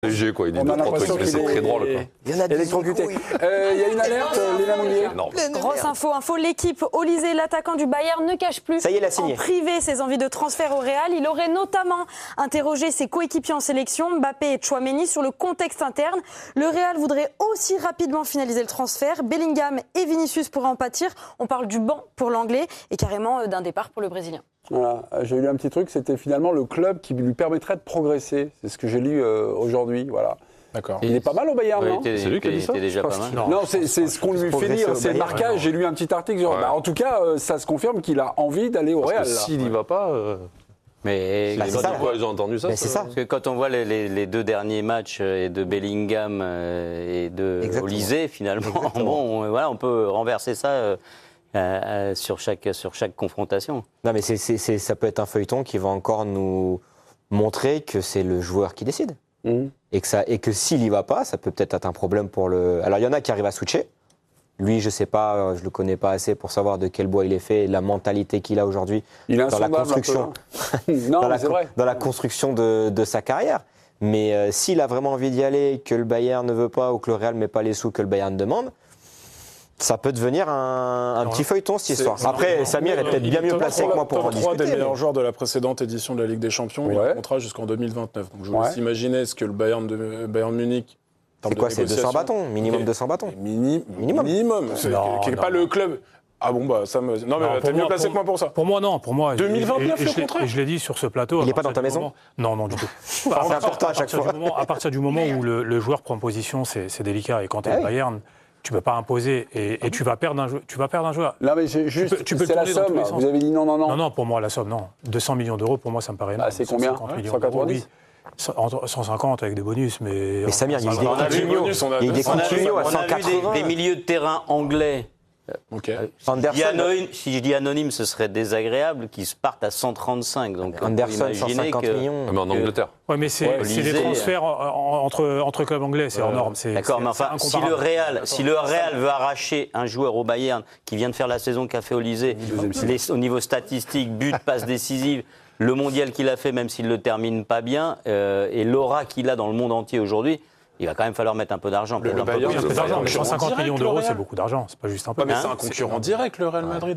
Léger, quoi. Il dit On a l'impression mais qu'il c'est très drôle, quoi. Il y en a électrocuté. Il y a une alerte, Léna Moulier. Grosse info, l'équipe Olysée, l'attaquant du Bayern, ne cache plus Ça y est, il a signé. en privé ses envies de transfert au Real. Il aurait notamment interrogé ses coéquipiers en sélection, Mbappé et Tchouaméni, sur le contexte interne. Le Real voudrait aussi rapidement finaliser le transfert. Bellingham et Vinicius pourraient en pâtir. On parle du banc pour l'anglais et carrément d'un départ pour le Brésilien. Voilà, j'ai lu un petit truc, c'était finalement le club qui lui permettrait de progresser. C'est ce que j'ai lu aujourd'hui, voilà. D'accord. Il est pas mal au Bayern, non? C'est lui qui a dit ça? déjà pas mal. Non, c'est ce qu'on lui fait lire, c'est le marquage. J'ai lu un petit article. Ouais. En tout cas, ça se confirme qu'il a envie d'aller au Real. S'il n'y va pas... Mais ils ont entendu ça. C'est ça. Parce que quand on voit les deux derniers matchs de Bellingham et de Olysée, finalement, bon, voilà, on peut renverser ça sur chaque confrontation. Non, mais ça peut être un feuilleton qui va encore nous montrer que c'est le joueur qui décide. Et que s'il y va pas, ça peut peut-être être un problème pour le... Alors, il y en a qui arrivent à switcher. Lui, je sais pas, je le connais pas assez pour savoir de quel bois il est fait et la mentalité qu'il a aujourd'hui dans la construction. Non, c'est vrai. Dans la construction de sa carrière. Mais s'il a vraiment envie d'y aller, que le Bayern ne veut pas ou que le Real ne met pas les sous que le Bayern demande, ça peut devenir un petit feuilleton, cette histoire. Après, Samir est peut-être bien mieux placé que moi pour en discuter. Top 3 des meilleurs joueurs de la précédente édition de la Ligue des Champions, il a un contrat jusqu'en 2029. Donc je vous laisse imaginer ce que le Bayern Munich... C'est quoi, c'est 200 bâtons, minimum 200 bâtons. Minimum. Qui n'est pas le club. Ah bon, bah ça me. Non, mais t'es mieux placé que moi pour ça. Pour moi, non. Pour moi, 2029, le contrat. Et je l'ai dit sur ce plateau. Il n'est pas dans ta maison ? Non, du tout. C'est important à chaque fois. À partir du moment où le joueur prend position, c'est délicat. Et quand tu es le Bayern, tu ne peux pas imposer et tu vas perdre un joueur. Non, mais juste, c'est la somme. Vous avez dit non. Non, pour moi, la somme, non. 200 millions d'euros, pour moi, ça me paraît énorme. C'est combien ? 190 150 avec des bonus, mais Samir, il y a eu des continuos à 180. On a vu des milieux de terrain anglais. Si je dis anonyme, ce serait désagréable, qui se partent à 135. Donc Anderson, 150 millions. Mais en Angleterre. Oui, mais c'est des transferts entre clubs anglais, c'est hors norme. D'accord, mais enfin, si le Real veut arracher un joueur au Bayern qui vient de faire la saison qu'a fait Olysée, au niveau statistique, but, passe décisive, le mondial qu'il a fait, même s'il ne le termine pas bien, et l'aura qu'il a dans le monde entier aujourd'hui, il va quand même falloir mettre un peu d'argent. Mais 150 millions d'euros, c'est beaucoup d'argent. C'est pas juste un peu. Mais c'est un concurrent direct, le Real Madrid.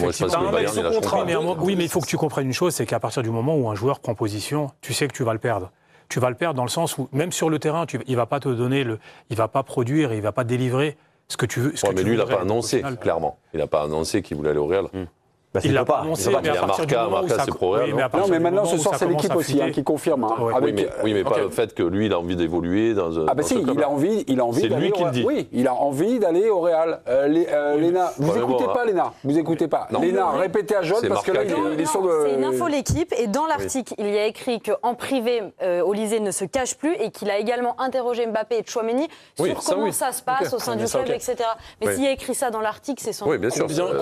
Oui, mais il faut que tu comprennes une chose, c'est qu'à partir du moment où un joueur prend position, tu sais que tu vas le perdre. Tu vas le perdre dans le sens où, même sur le terrain, il va pas te donner il va pas produire, il va pas délivrer ce que tu veux. Mais lui, il n'a pas annoncé, clairement. Il n'a pas annoncé qu'il voulait aller au Real. Il l'a pas annoncé, mais à partir du moment où ça... Non, mais maintenant, ce soir, c'est l'équipe aussi qui confirme. Oui, mais pas le fait que lui, il a envie d'évoluer dans un... Ah bah si, il a envie c'est lui qui le dit. Oui, il a envie d'aller au Real. Léna, vous écoutez pas, Léna. Vous écoutez pas. Léna, répétez à John, parce que là, il est sur le... C'est une info l'équipe, et dans l'article, il y a écrit qu'en privé, Olysée ne se cache plus, et qu'il a également interrogé Mbappé et Tchouaméni sur comment ça se passe au sein du club, etc. Mais s'il y a écrit ça dans l'article, c'est sans doute... Oui, bien sûr.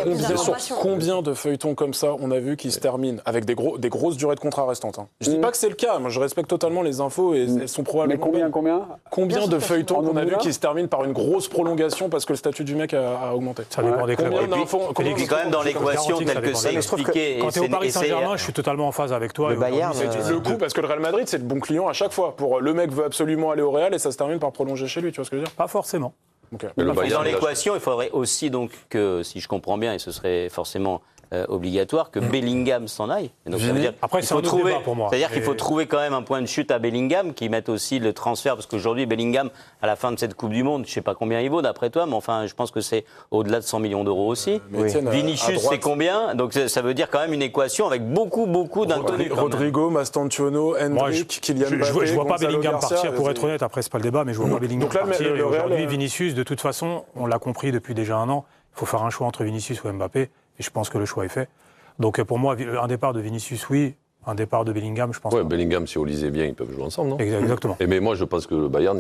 Combien de feuilletons comme ça, on a vu qui se terminent avec des grosses durées de contrat restantes. Je dis pas que c'est le cas, moi je respecte totalement les infos et elles sont probablement... Mais combien de feuilletons qu'on a vu qui se terminent par une grosse prolongation parce que le statut du mec a augmenté? Ça dépend des clubs. Et puis quand même dans l'équation telle que c'est expliqué... Quand tu es au Paris Saint-Germain, je suis totalement en phase avec toi. Le Bayern... Le coup, parce que le Real Madrid, c'est le bon client à chaque fois. Pour le mec veut absolument aller au Real et ça se termine par prolonger chez lui, tu vois ce que je veux dire? Pas forcément. Dans l'équation, il faudrait aussi donc que, si je comprends bien, et ce serait forcément obligatoire, que Bellingham s'en aille. Donc, ça veut dire, après, c'est un autre débat pour moi. C'est-à-dire qu'il faut trouver quand même un point de chute à Bellingham, qui mette aussi le transfert, parce qu'aujourd'hui, Bellingham, à la fin de cette Coupe du Monde, je ne sais pas combien il vaut d'après toi, mais enfin, je pense que c'est au-delà de 100 millions d'euros aussi. Vinicius, c'est combien? Donc ça veut dire quand même une équation avec beaucoup d'inconnus. Rodrigo, Mastantuono, Endrick, Kylian Mbappé, je ne vois pas Bellingham partir, pour être honnête, après c'est pas le débat, mais je ne vois pas Bellingham partir. Et aujourd'hui, Vinicius, de toute façon, on l'a compris depuis déjà un an, il faut faire un choix entre Vinicius ou Mbappé, et je pense que le choix est fait. Donc pour moi, un départ de Vinicius, oui. Un départ de Bellingham, je pense. Oui, Bellingham, si Olysée bien, ils peuvent jouer ensemble, non? Exactement. Mais moi, je pense que le Bayern,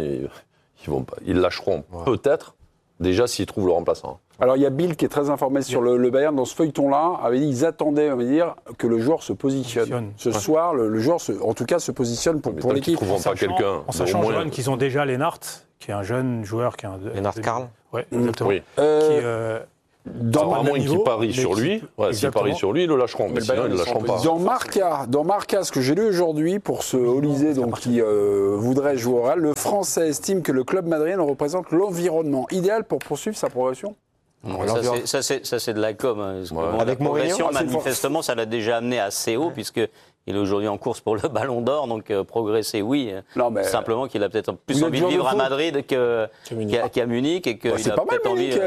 ils lâcheront peut-être, déjà s'ils trouvent le remplaçant. Alors il y a Bill qui est très informé sur le Bayern dans ce feuilleton-là. Ils attendaient, on va dire, que le joueur se positionne. Ce soir, le joueur, en tout cas, se positionne pour l'équipe. Ils trouveront pas quelqu'un. En sachant, Johan, qu'ils ont déjà Lennart, qui est un jeune joueur, qui est un... Lennart Karl. Oui, exactement. À moins qu'il parie sur lui. S'il parie sur lui, ils le lâcheront. Mais sinon, ils ne le lâcheront pas. Dans Marca, ce que j'ai lu aujourd'hui, pour ce Olysée qui voudrait jouer au Real, le Français estime que le club madrilène représente l'environnement idéal pour poursuivre sa progression. Ça, c'est de la com. Hein. Avec la progression, Mourinho, manifestement, ça l'a déjà amené assez haut, puisqu'il est aujourd'hui en course pour le Ballon d'Or, donc progresser, oui. Non, mais simplement qu'il a peut-être plus envie de vivre à Madrid qu'à Munich. Et c'est pas mal, Munich.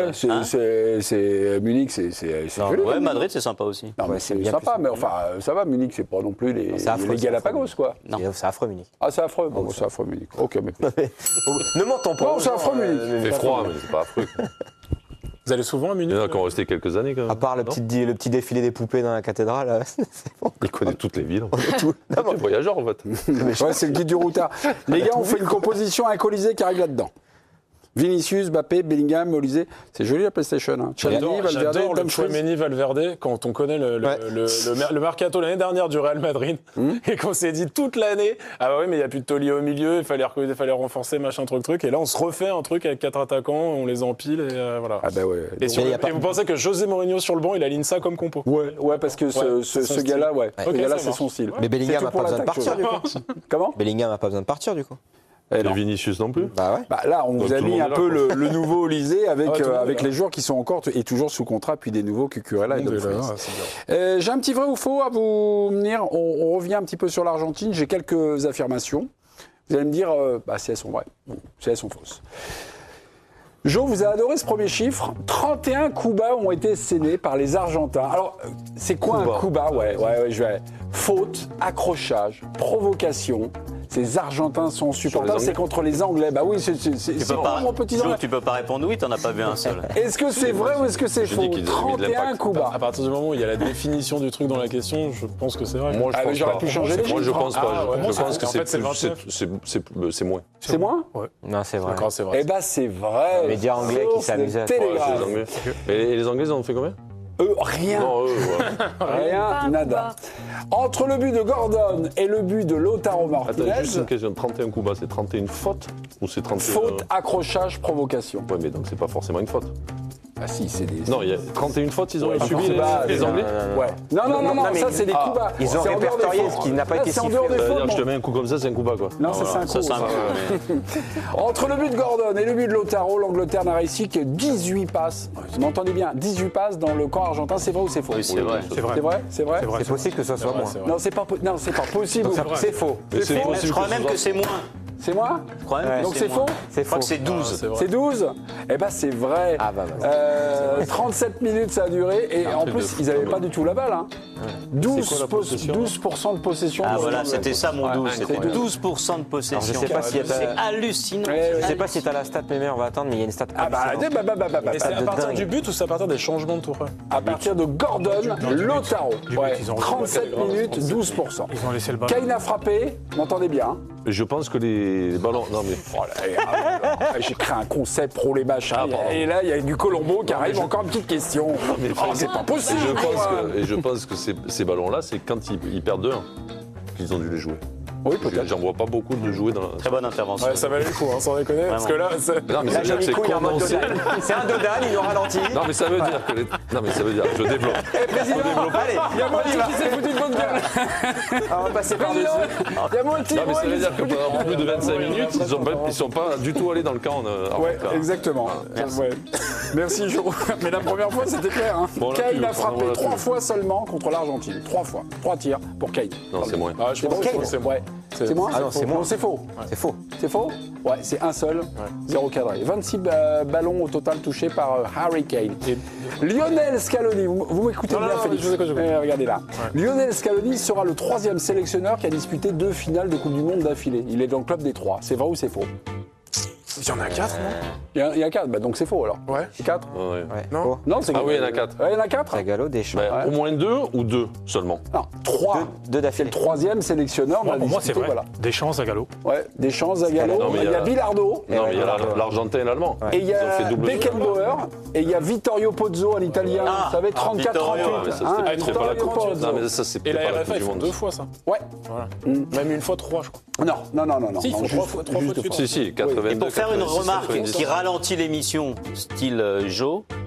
Munich, c'est joli. Ouais, Madrid, c'est sympa aussi. Non, mais c'est sympa, mais enfin, ça va, Munich, c'est pas non plus les Galapagos, quoi. Non, c'est affreux, Munich. Ah, c'est affreux. Bon, c'est affreux, Munich. Ok, mais. Ne m'entends pas. Non, c'est affreux, Munich. Il fait froid, mais c'est pas affreux. Vous allez souvent à Munich? Il y en a qui ont resté quelques années quand même. À part le petit défilé des poupées dans la cathédrale, c'est bon. Il connaît toutes les villes. C'est voyageur en fait. Ouais, c'est le guide du routard. Les gars, on fait une composition à un Colisée qui arrive là-dedans. Vinicius, Mbappé, Bellingham, Olysée. C'est joli la PlayStation. Hein. J'adore le Tchouaméni, Valverde, quand on connaît le mercato l'année dernière du Real Madrid, et qu'on s'est dit toute l'année, ah bah oui, mais il n'y a plus de taulier au milieu, il fallait renforcer, machin, truc, et là on se refait un truc avec 4 attaquants, on les empile, et voilà. Ah bah ouais. Et vous pensez que José Mourinho sur le banc, il aligne ça comme compo? Ouais, parce que ce gars-là, c'est son style. Mais Bellingham n'a pas besoin de partir, du coup. Comment? Bellingham n'a pas besoin de partir, du coup. Et Vinicius non plus. Bah ouais. Bah là, on vous a mis un peu le nouveau Olysée avec les joueurs qui sont encore et toujours sous contrat, puis des nouveaux Cucurella et Dumfries. J'ai un petit vrai ou faux à vous dire. On revient un petit peu sur l'Argentine. J'ai quelques affirmations. Vous allez me dire si elles sont vraies, si elles sont fausses. Jo, vous avez adoré ce premier chiffre. 31 coups bas ont été scellés par les Argentins. Alors, c'est quoi un coup bas? Ouais, je vais. Faute, accrochage, provocation. Ces Argentins sont supportables, c'est contre les Anglais. Bah oui, c'est mon petit Anglais. Tu peux pas répondre oui, t'en as pas vu un seul. Est-ce que c'est vrai ou est-ce que c'est faux? 31 coups bas. À partir du moment où il y a la définition du truc dans la question, je pense que c'est vrai. Moi, je pense j'aurais pas. pu changer les Moi, je pense pas. Je pense que c'est moins. C'est moins? Non, c'est vrai. D'accord, c'est vrai. Eh ben, c'est vrai. Les médias anglais qui s'amusaient. Et les Anglais, ils en ont fait combien? Rien. Non, Rien, nada. Entre le but de Gordon et le but de Lautaro Martinez. Attends, juste une question. 31 coups bas, c'est 31 fautes ou c'est 31... Faute, accrochage, provocation. Ouais, mais donc c'est pas forcément une faute. Ah si, c'est des... Non, il y a 31 fautes, ils ont subi les Anglais. Ouais. Non, ça c'est des coups bas. Ils ont répertorié ce qui n'a pas été sifflé. Je te mets un coup comme ça, c'est un coup bas, quoi. Non, ça c'est un coup. Entre le but de Gordon et le but de Lautaro, l'Angleterre n'a réussi que 18 passes. Vous m'entendez bien, 18 passes dans le camp argentin, c'est vrai ou c'est faux? Oui, c'est vrai. C'est vrai. C'est possible que ce soit moins. Non, c'est pas possible. C'est faux. Je crois même que c'est moins. C'est moi? Je crois même Donc c'est faux? Je crois que c'est 12. C'est 12? Eh ben c'est vrai. 37 minutes ça a duré et en plus ils n'avaient pas du tout la balle. 12% de possession. Ah voilà, c'était ça mon 12. C'était 12% de possession. Je sais pas si c'est hallucinant. Je sais pas si tu as la stat, mais on va attendre, mais il y a une stat. Et c'est à partir du but ou c'est à partir des changements de tour? À partir de Gordon, Lautaro. 37 minutes, 12%. Ils ont laissé le ballon. Kane a frappé, vous m'entendez bien? Je pense que les ballons... Non mais... J'ai créé un concept pro les machins. Et là, il y a du Colombo qui arrive. Encore une petite question. C'est pas possible. Je pense que ces ballons-là, c'est quand ils perdent 2-1 qu'ils ont dû les jouer. Oui, peut-être. J'en vois pas beaucoup de jouer dans la... Très bonne intervention. Ouais, ça valait le coup, sans déconner. Parce que là, non, mais c'est un Dodan, il nous ralentit. Non, mais ça veut dire que... Non, mais ça veut dire... Je développe. Président, allez, il y a Monty qui s'est foutu de bonne gueule. On va passer par-dessus. Il y a Monty. Non, mais ça veut dire que pendant plus de 25 minutes, ils sont pas du tout allés dans le camp. Ouais, exactement. Merci, Jo. Mais la première fois, c'était clair. Kane a frappé 3 fois seulement contre l'Argentine. 3 fois. 3 tirs pour Kane. Non, c'est moins. Je pense que c'est moins. C'est moins? Ah non, c'est moins. C'est faux. C'est faux. C'est faux? Ouais, c'est un seul, 0 cadré. 26 ballons au total touchés par Harry Kane. Lionel Scaloni, vous m'écoutez bien, Félix? Regardez là. Lionel Scaloni sera le 3e sélectionneur qui a disputé 2 finales de Coupe du Monde d'affilée. Il est dans le club des 3. C'est vrai ou c'est faux? Il y en a 4, non? Il y a 4, donc c'est faux alors. Ouais. C'est 4? Ouais. Non. Non, c'est Ah oui, il y en a 4. Il y en a 4? Zagallo, Deschamps. Au moins 2 ou 2 seulement? Non, 3. 2 C'est d'affilée. le 3e sélectionneur. Pour moi, c'est vrai. Deschamps, Zagallo. Ouais, Deschamps, Zagallo. Il y a Bilardo. Non, mais il y a l'Argentin et l'Allemand. Et il y a Beckenbauer. Et il y a Vittorio Pozzo, un Italien. Vous savez, 34-38. C'est pas la Coupe du Monde. Non, mais ça, c'est Et pas la la RFA, Coupe ils du font Monde. 2 fois ça. Ouais. Même une fois 3, je crois. Non. Si, ils font 3 fois de suite. Si, 82. Et pour faire une 86, remarque 90. qui ralentit l'émission, style Joe,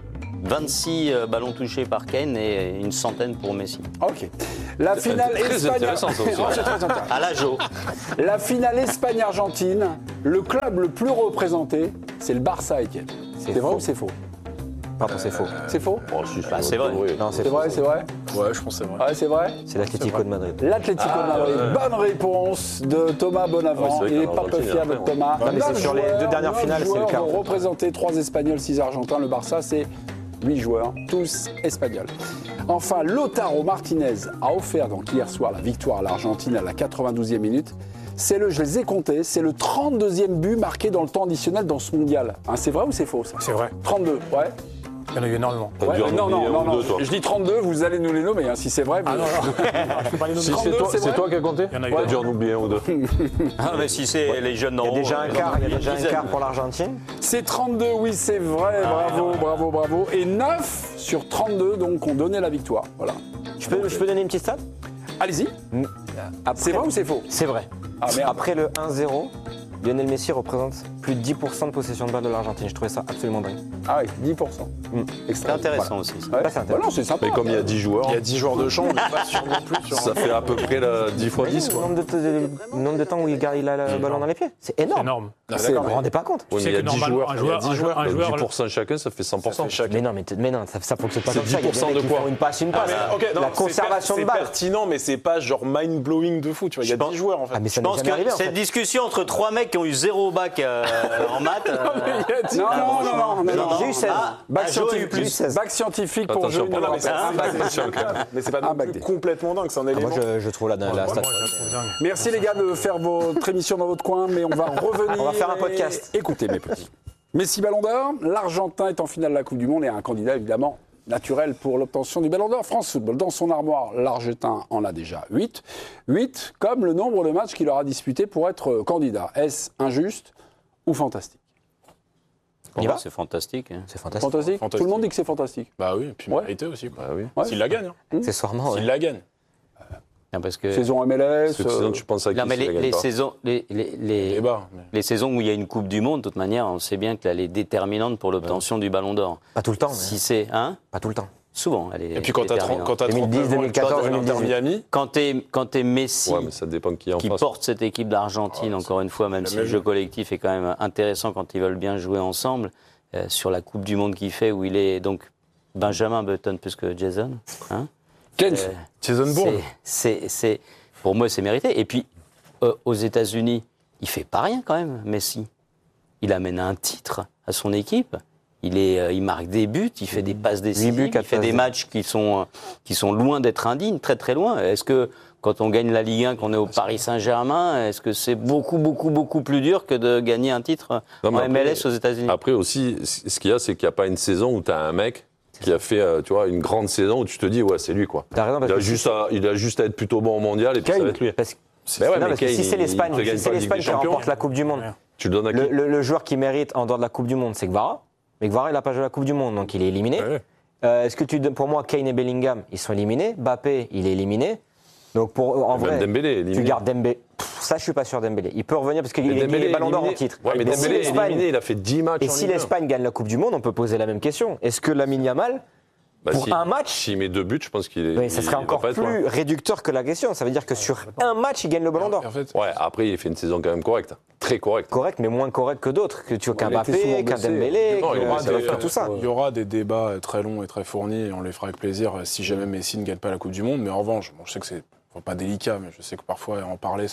26 ballons touchés par Kane et une centaine pour Messi. Ok. La finale Très intéressant, ça aussi. C'est très intéressant. À la Jo. La finale Espagne-Argentine, le club le plus représenté, c'est le Barça, Étienne. C'est vrai ou c'est faux? Pardon, c'est faux. C'est faux? Oh, si, Bah, c'est vrai. oui. Non, C'est vrai, c'est vrai? Ouais, je pense que c'est vrai. Ouais, c'est vrai? C'est l'Atlético de Madrid. L'Atlético de Madrid. Bonne réponse de Thomas Bonavent. Ah oui, c'est vrai Il n'est qu'en pas peu Argentine, fier de après, Thomas. Non, mais c'est sur les 2 dernières finales, c'est le cas. Vont représenter 3 Espagnols, 6 Argentins. Le Barça, c'est 8 joueurs, tous Espagnols. Enfin, Lautaro Martinez a offert donc hier soir la victoire à l'Argentine à la 92e minute. Je les ai comptés, c'est le 32e but marqué dans le temps additionnel dans ce mondial. Hein, c'est vrai ou c'est faux ça? C'est vrai. 32, ouais. Il y en a eu énormément. T'as dû en non, oublier un ou deux, toi. je dis 32, vous allez nous les nommer, hein, si c'est vrai. Ah non, je peux pas les nommer. Si 32, c'est vrai. c'est toi qui as compté? Il y en a eu T'as dû en oublier un ou deux. Ah, mais si c'est les jeunes Il y a déjà un quart pour l'Argentine. C'est 32, oui, c'est vrai. Bravo. Et 9 sur 32, donc, ont donné la victoire. Voilà. Je peux donner une petite stat? Allez-y. C'est vrai ou c'est faux? C'est vrai. Ah, merde. Après le 1-0, Lionel Messi représente plus de 10% de possession de balle de l'Argentine. Je trouvais ça absolument dingue. Ah oui, 10%. C'est intéressant aussi. Ça. Ouais. Ça, c'est intéressant. Non, c'est sympa. Mais comme il y a 10 joueurs, Il y a 10 joueurs de champ, on n'est pas sûr non plus. ça fait à peu près 10 fois 10, Le quoi. nombre de temps où il a le ballon dans les pieds. C'est C'est énorme. énorme. Ah, C'est d'accord, Vous vous rendez pas compte? Oui, Tu mais il y sais a que 10 normalement, joueurs. un joueur, 10% chacun, ça fait 100%. Mais non, ça fonctionne pas C'est comme ça. Il y a des 10% mecs de qui quoi? font une passe, Ah, mais, ok, non, la conservation de c'est balle. pertinent, mais c'est pas genre mind-blowing de fou. Tu vois, il y a 10 joueurs en fait. Ah, mais ça Je n'est pense jamais que arrivé en cette fait. discussion entre 3 mecs qui ont eu 0 bac en maths. Non. J'ai eu 16. Bac Ah, Joe a eu scientifique, plus. Bac scientifique pour Attention, Joe. pas il là, nous mais c'est rappelle. Mais c'est pas non bac plus D. complètement dingue, c'est un élément. Moi, je trouve la stat. Moi, je la trouve dingue. Merci les gars de faire votre émission dans votre coin, mais on va revenir. On va faire un podcast. Écoutez mes petits. Messi Ballon d'Or, l'Argentin est en finale de la Coupe du Monde et un candidat évidemment naturel pour l'obtention du Ballon d'Or. France Football, dans son armoire, l'Argentin en a déjà 8. 8 comme le nombre de matchs qu'il aura disputé pour être candidat. Est-ce injuste ou fantastique? On y va? C'est fantastique. Hein. C'est fantastique. Fantastique. Tout le monde dit que c'est fantastique. Bah oui, et puis Ouais. mérité aussi. Quoi. Ah oui. Ouais. S'il la gagne. Hein. Accessoirement, S'il ouais. la gagne. Non, parce que Saison MLS. Cette saison, tu penses à qui non, mais s'il la gagne les pas saisons, Débat. Mais... les saisons où il y a une Coupe du Monde, de toute manière, on sait bien qu'elle est déterminante pour l'obtention du Ballon d'Or. Pas tout le temps. mais- Si c'est Pas tout le temps. souvent, elle est Et puis quand t'as 30 déterminante. 2010, 2014, l'Inter 2018. Miami, Quand t'es Messi, Ouais, mais ça dépend qui est en qui face. porte cette équipe d'Argentine, encore une fois, même si le jeu collectif est quand même intéressant quand ils veulent bien jouer ensemble, sur la Coupe du Monde qu'il fait, où il est donc Benjamin Button plus que Jason. Hein, Jason Bourne. Pour moi, c'est mérité. Et puis, aux États-Unis, il fait pas rien quand même, Messi. Il amène un titre à son équipe. Il marque des buts, il fait des passes décisives, buts, il fait des matchs qui sont loin d'être indignes, très très loin. Est-ce que quand on gagne la Ligue 1, qu'on est au Paris Saint-Germain, est-ce que c'est beaucoup plus dur que de gagner un titre Non, mais en après- MLS aux États-Unis? Après aussi, ce qu'il y a, c'est qu'il n'y a pas une saison où tu as un mec qui a fait tu vois, une grande saison où tu te dis, ouais, c'est lui, quoi. T'as raison, parce Il a, que juste à être plutôt bon au mondial et puis ça va être lui. Parce que, Ben ouais, non, mais parce que Kane, si c'est il l'Espagne, te gagne si pas c'est la Ligue l'Espagne des qui Champions. remporte la Coupe du Monde, Tu le donnes à qui le joueur qui mérite en dehors de la Coupe du Monde, c'est Gvara. Mais Gvara, il n'a pas joué la Coupe du Monde, donc il est éliminé. Ouais. Est-ce que pour moi, Kane et Bellingham, ils sont éliminés. Mbappé, il est éliminé. Donc en Même vrai, Dembélé est éliminé. tu gardes Dembélé. Ça, je suis pas sûr Dembélé. Il peut revenir parce qu'il Mais Dembélé est Ballon d'Or en éliminé. titre. Ouais, mais Et si Dembélé est l'Espagne- éliminé, il a fait 10 matchs Et en si Ligue 1. l'Espagne gagne la Coupe du Monde, on peut poser la même question. Est-ce que Lamine Yamal, Bah, pour un match, s'il met 2 buts, je pense qu'il est. oui, ça serait il va encore pas être loin. plus réducteur que la question. Ça veut dire que sur un match, il gagne le Ballon d'Or. En fait, Ouais, après, il fait une saison quand même correcte. Très correcte. Correct, mais moins correct que d'autres. Qu'un il était souvent Mbappé, qu'un blessé. Dembélé, Non, il que était- tout ça. il y aura des débats très longs et très fournis et on les fera avec plaisir si jamais Messi ne gagne pas la Coupe du Monde. Mais en revanche, bon, je sais que c'est pas délicat, mais je sais que parfois en parler,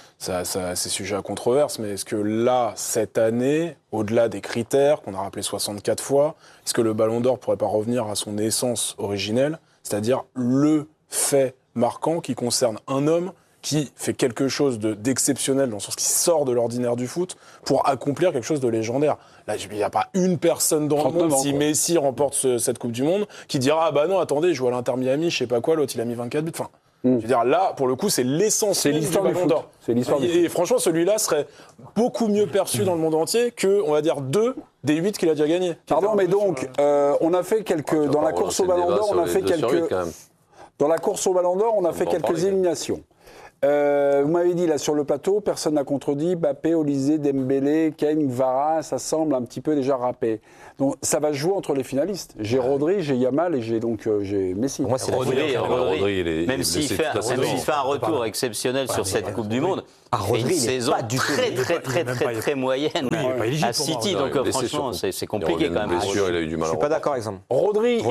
c'est sujet à controverse. Mais est-ce que là, cette année, au-delà des critères qu'on a rappelés 64 fois, est-ce que le Ballon d'Or pourrait pas revenir à son essence originelle, c'est-à-dire le fait marquant qui concerne un homme qui fait quelque chose d'exceptionnel dans le sens qui sort de l'ordinaire du foot pour accomplir quelque chose de légendaire. Là, il n'y a pas une personne dans le 39 monde, ans, si quoi. Messi remporte cette Coupe du Monde, qui dira « Ah bah non, attendez, je joue à l'Inter Miami, je sais pas quoi, l'autre il a mis 24 buts. » Enfin, je veux dire, là, pour le coup, c'est l'essence C'est même l'histoire du du Ballon foot. d'Or. C'est l'histoire du Et franchement, celui-là serait beaucoup mieux perçu dans le monde entier que, on va dire, 2 des 8 qu'il a déjà gagnés. Pardon, mais donc, on a fait quelques. Dans la course au Ballon d'Or, on a fait quelques. Dans la course au Ballon d'or, on a fait peut en quelques parler, éliminations. Vous m'avez dit là sur le plateau, personne n'a contredit, Mbappé, Olysée, Dembélé, Kane, Vara, ça semble un petit peu déjà râpé. Donc ça va jouer entre les finalistes. J'ai Rodri, j'ai Yamal et j'ai Messi. Moi, c'est Rodri, même s'il fait un retour exceptionnel sur cette Coupe du Monde, il fait une saison très moyenne à City. Donc franchement, c'est compliqué quand même. Je suis pas d'accord, exemple. Rodri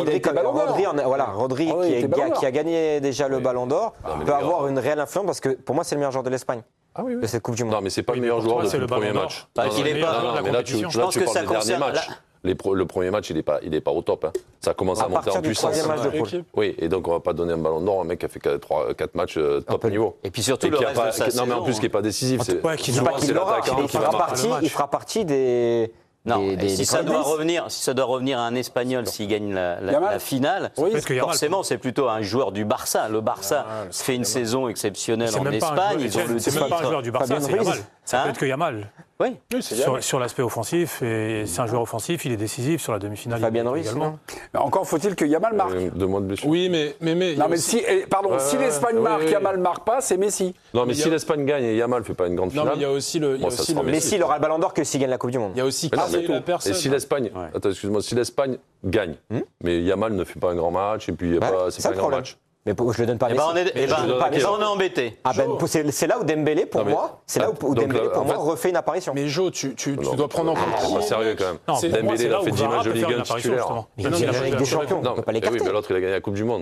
qui a gagné déjà le Ballon d'Or peut avoir une réelle influence parce que pour moi c'est le meilleur joueur de l'Espagne de cette Coupe du Monde. Non mais c'est pas le meilleur joueur depuis le premier match. Je pense que ça concerne. Le premier match, il est pas au top. Hein. Ça commence à monter en puissance. Oui, et donc on va pas donner un ballon d'or à un mec qui a fait 4 matchs top niveau. Et puis surtout le reste de sa saison. Non mais en plus qui est pas décisif. Il fera partie des. Non, si ça doit revenir à un Espagnol s'il gagne la finale, forcément c'est plutôt un joueur du Barça. Le Barça fait une saison exceptionnelle en Espagne. C'est même pas un joueur du Barça, c'est Yamal. Ça peut être que Yamal. Oui, sur l'aspect offensif, et c'est un joueur offensif, il est décisif sur la demi-finale. Fabien Ruiz également. Mais encore faut-il que Yamal marque. Oui, mais si l'Espagne marque, Yamal marque pas, c'est Messi. Non, mais si l'Espagne gagne et Yamal fait pas une grande finale. Non, mais il y a aussi le. Messi, il aura le Ballon d'or que s'il gagne la Coupe du Monde. Il y a aussi la personne. Et si l'Espagne, attends, excuse-moi, si l'Espagne gagne, mais Yamal ne fait pas un grand match et puis c'est pas un grand match. Mais je le donne pas à Messi. On est embêté. C'est là où Dembélé, pour moi, refait une apparition. Mais Jo, tu dois prendre en compte. Pas sérieux quand même. Dembélé, il a fait 10 matchs de Ligue 1 titulaire. Il a gagné avec des champions, on peut pas l'écarter. Oui, mais l'autre, il a gagné la Coupe du Monde.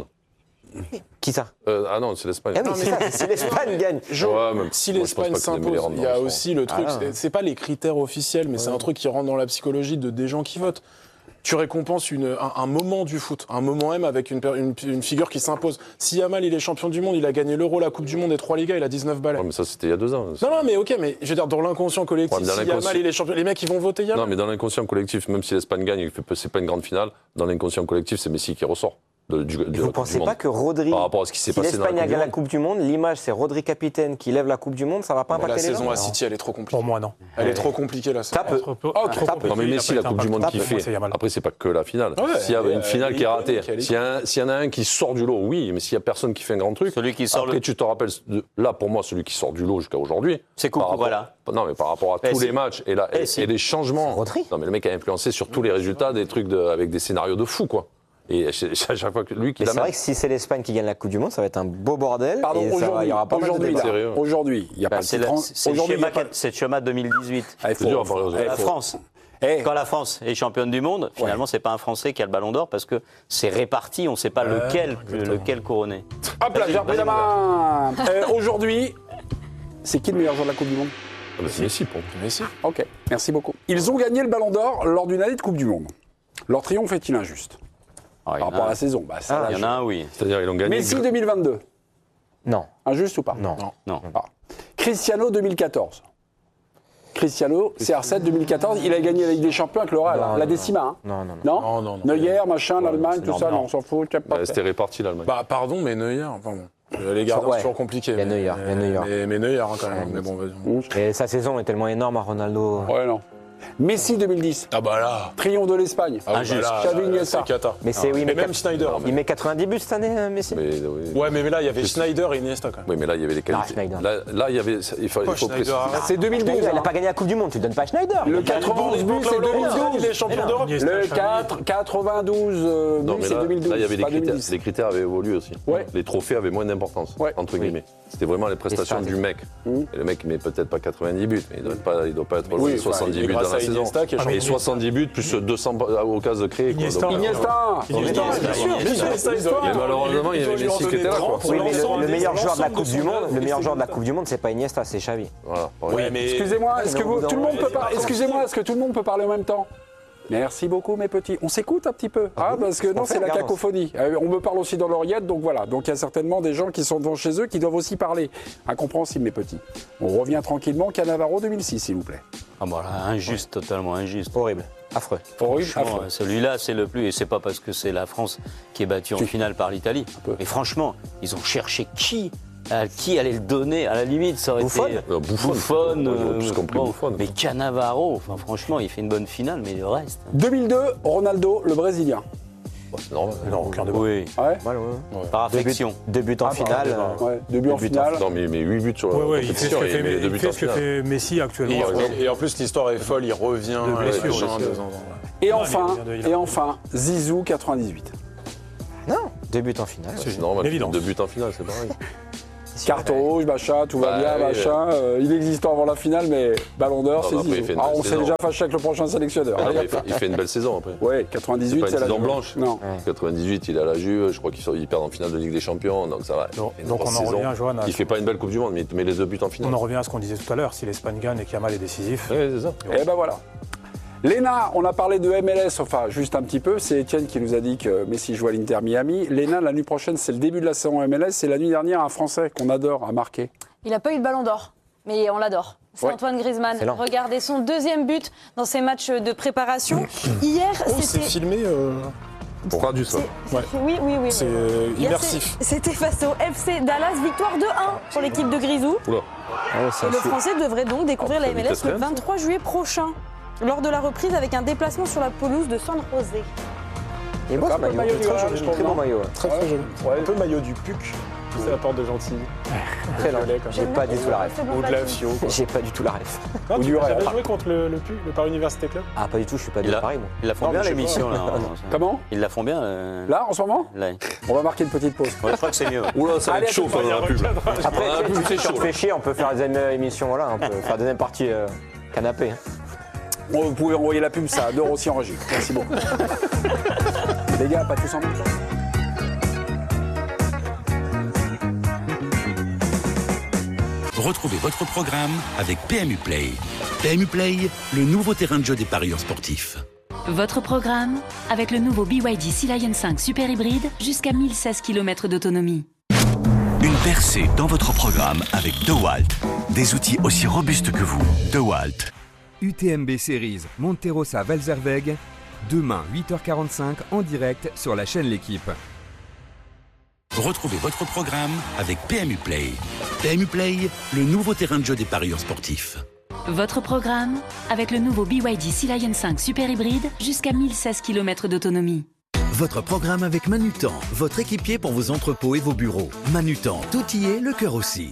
Qui ça? Ah non, c'est l'Espagne. Si l'Espagne gagne. Si l'Espagne s'impose, il y a aussi le truc, c'est pas les critères officiels, mais c'est un truc qui rentre dans la psychologie des gens qui votent. Tu récompenses un moment du foot, un moment même avec une figure qui s'impose. Si Yamal, il est champion du monde, il a gagné l'Euro, la Coupe du Monde et 3 Ligas, il a 19 balais. Ouais, mais ça, c'était il y a 2 ans. Non, mais ok, mais je veux dire, dans l'inconscient collectif, si Yamal, il est champion, les mecs, ils vont voter Yamal. Non, mais dans l'inconscient collectif, même si l'Espagne gagne, c'est pas une grande finale, dans l'inconscient collectif, c'est Messi qui ressort. Vous ne pensez pas que Rodri, par rapport à ce qui s'est si passé l'Espagne gagne la Coupe du Monde, l'image c'est Rodri capitaine qui lève la Coupe du Monde, ça va pas impacter les gens? La saison à City, elle est trop compliquée. Pour moi, non. Elle est trop compliquée, la saison. Non, mais Messi, la Coupe du Monde qu'il fait, après, c'est pas que la finale. S'il y a une finale qui est ratée, s'il y en a un qui sort du lot, oui, mais s'il y a personne qui fait un grand truc, après, tu te rappelles, là, pour moi, celui qui sort du lot jusqu'à aujourd'hui, c'est Coupe, voilà. Non, mais par rapport à tous les matchs et les changements. Non, mais le mec a influencé sur tous les résultats des trucs avec des scénarios de fou, quoi. Et à chaque fois que lui qui c'est vrai que si c'est l'Espagne qui gagne la Coupe du Monde, ça va être un beau bordel. Pardon, aujourd'hui, il y a pas c'est le schéma 2018. La France. Quand la France est championne du monde, finalement, c'est pas un Français qui a le Ballon d'Or parce que c'est réparti, on ne sait pas lequel couronner. Hop là, j'ai repris la main. Aujourd'hui, c'est qui le meilleur joueur de la Coupe du Monde? C'est Messi pour moi. Messi. Ok, merci beaucoup. Ils ont gagné le Ballon d'Or lors d'une année de Coupe du Monde. Leur triomphe est-il injuste? Par rapport à la saison, il y en a un, oui. C'est-à-dire ils ont gagné. Messi 2022. Non. Injuste ou pas? Non. Cristiano 2014. Cristiano, CR7 2014, il a gagné la Ligue des Champions avec le Real, la décima. Non. Neuer, machin, l'Allemagne, tout ça, on s'en fout. C'était réparti l'Allemagne. Pardon, mais Neuer, les gardiens, c'est toujours compliqué. Il y a Neuer. Mais Neuer, quand même. Mais bon, vas-y. Et sa saison est tellement énorme à Ronaldo. Ouais, non. Messi 2010. Ah bah là. Triomphe de l'Espagne. Xavi Iniesta. Mais c'est oui, mais même Schneider. Il met 90 buts cette année, Messi. Ouais, mais là il y avait Schneider et Iniesta quand même. Oui, mais là il y avait les qualités. Là il y avait il faut préciser. C'est 2012. Il n'a pas gagné la Coupe du Monde, tu donnes pas à Schneider. Le 92 buts, c'est 2012. Il est champion d'Europe. Le 92 buts, c'est 2012. Là il y avait des critères. Les critères avaient évolué aussi. Ouais. Les trophées avaient moins d'importance entre guillemets. C'était vraiment les prestations du mec. Et le mec il met peut-être pas 90 buts, mais il doit pas être loin de 70 buts dans la saison. Et 70 buts plus 200 occasions créées. Iniesta. Mais malheureusement, il y avait Messi qui était là. Oui, mais le meilleur joueur de la Coupe du Monde, c'est pas Iniesta, c'est Xavi. Excusez-moi, est-ce que tout le monde peut parler en même temps? Merci beaucoup mes petits. On s'écoute un petit peu, parce que non, c'est la cacophonie. On me parle aussi dans l'oreillette, donc voilà. Donc il y a certainement des gens qui sont devant chez eux qui doivent aussi parler. Incompréhensible mes petits. On revient tranquillement. Cannavaro 2006, s'il vous plaît. Ah voilà, injuste, totalement injuste. Horrible, affreux. Celui-là, c'est le plus, et c'est pas parce que c'est la France qui est battue en finale par l'Italie. Mais franchement, ils ont cherché qui allait le donner. À la limite, ça aurait été Buffon. Mais Cannavaro, franchement, il fait une bonne finale, mais le reste. 2002, Ronaldo, le Brésilien. C'est normal. Non, aucun débat. Oui. Par affection. 2 buts en finale. 2 buts en finale. Non, mais 8 buts sur la compétition. Il fait ce que fait Messi actuellement. Et en plus, l'histoire est folle, il revient. Et enfin, Zizou, 98. Non, 2 buts en finale. C'est normal. 2 buts en finale, c'est pareil. Carton rouge, machin, tout va bien, machin. Inexistant avant la finale, mais Ballon d'Or, c'est Zizou. On s'est déjà fâché avec le prochain sélectionneur. Il fait une belle saison après. Oui, 98, c'est la saison blanche. Non. 98, il est à la Juve, je crois qu'il perd en finale de Ligue des Champions, donc ça va. Donc on en revient, Johan. Il fait pas une belle Coupe du Monde, mais les 2 buts en finale. On en revient à ce qu'on disait tout à l'heure, si l'Espagne gagne et qu'Yamal est décisif. Oui, c'est ça. Et ben voilà. Léna, on a parlé de MLS, enfin juste un petit peu, c'est Étienne qui nous a dit que Messi joue à l'Inter Miami. Léna, la nuit prochaine, c'est le début de la saison MLS, et la nuit dernière, un Français qu'on adore a marqué. Il n'a pas eu le Ballon d'Or, mais on l'adore. C'est Antoine Griezmann. Regardez son 2e but dans ses matchs de préparation. Hier, c'est filmé traduit ça. Oui. C'est immersif. C'était face au FC Dallas, victoire 2-1 pour l'équipe de Grisou. Et le Français devrait donc découvrir la MLS le 23 juillet prochain, lors de la reprise avec un déplacement sur la pelouse de San José. Et moi, c'est le maillot du Real, très bon maillot. Très joli. Un peu maillot du PUC. C'est la porte de Gentilly. Très lent. J'ai pas du tout la ref. Ou de la FIO. J'ai pas du tout la ref. Ou du Real. Tu avais joué contre le PUC, le Paris Université Club? Ah, pas du tout, je suis pas de Paris, moi. Ils la font bien, l'émission, là. Comment? Ils la font bien. Là, en ce moment? Là. On va marquer une petite pause. Je crois que c'est mieux. Oula, ça va être chaud pendant la pub. Après, si on fait chier, on peut faire la deuxième émission, voilà. On peut faire la deuxième partie canapé. Vous pouvez envoyer la pub, ça adore aussi en régie. Merci beaucoup. Les gars, pas tous en même temps. Retrouvez votre programme avec PMU Play. PMU Play, le nouveau terrain de jeu des parieurs sportifs. Votre programme avec le nouveau BYD Sea Lion 5 Super Hybride jusqu'à 1016 km d'autonomie. Une percée dans votre programme avec DeWalt. Des outils aussi robustes que vous. DeWalt. UTMB Series Monterosa Valzerweg, demain 8h45 en direct sur la chaîne L'Équipe. Retrouvez votre programme avec PMU Play. PMU Play, le nouveau terrain de jeu des parieurs sportifs. Votre programme avec le nouveau BYD Sea Lion 5 Super Hybride jusqu'à 1016 km d'autonomie. Votre programme avec Manutan, votre équipier pour vos entrepôts et vos bureaux. Manutan, tout y est, le cœur aussi.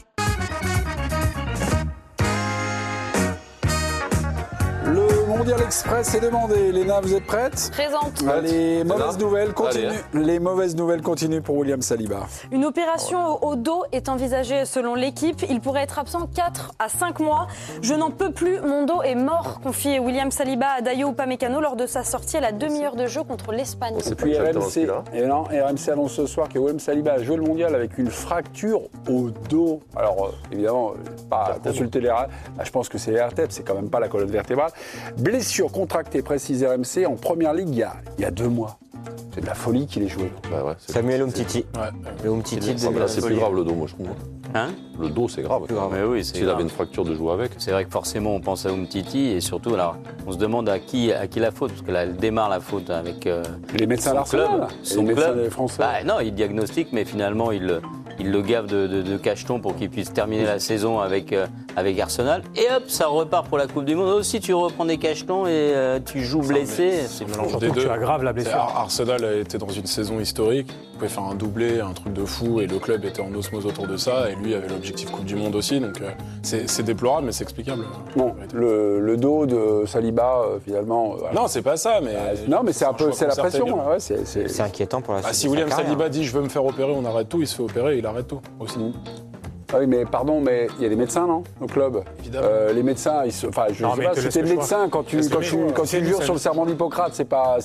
Le Mondial Express est demandé. Léna, vous êtes prête? Présente. Les mauvaises nouvelles continuent. Les mauvaises nouvelles continuent pour William Saliba. Une opération au dos est envisagée selon l'équipe. Il pourrait être absent 4 à 5 mois. Je n'en peux plus, mon dos est mort, confie William Saliba à Dayo Upamecano lors de sa sortie à la demi-heure de jeu contre l'Espagne. Et puis RMC annonce ce soir que William Saliba a joué le Mondial avec une fracture au dos. Alors évidemment, pas consulter les je pense que c'est les RTEP, c'est quand même pas la colonne vertébrale. Blessure contractée, précise RMC, en première ligue il y a 2 mois. C'est de la folie qu'il ait joué. Samuel Umtiti. Le Umtiti. Là, c'est plus grave le dos, moi, je trouve. Hein? Le dos, c'est grave. Mais oui, s'il avait une fracture de jouer avec. C'est vrai que forcément, on pense à Umtiti et surtout, alors, on se demande à qui la faute, parce que là, elle démarre la faute avec les médecins son club. Son club. Français. Non, il diagnostique, mais finalement, il le gave de cacheton pour qu'il puisse terminer la saison avec Arsenal. Et hop, ça repart pour la Coupe du Monde. Aussi, tu reprends des cachetons et tu joues blessé. C'est mélange des deux. Tu aggraves la blessure. Arsenal était dans une saison historique. Il pouvait faire un doublé, un truc de fou, et le club était en osmose autour de ça. Et lui avait l'objectif Coupe du Monde aussi. Donc c'est déplorable, mais c'est explicable. Bon, le dos de Saliba, finalement. Non, c'est pas ça, mais. Non, mais c'est un peu, c'est la pression. Ouais, c'est inquiétant pour la suite. Si William Saliba dit je veux me faire opérer, on arrête tout, il se fait opérer, il arrête tout aussi. Ah oui, mais pardon, mais il y a des médecins, non, au club? Évidemment. Les médecins, je sais pas, c'était le médecin quand tu jures sur le serment d'Hippocrate, c'est pas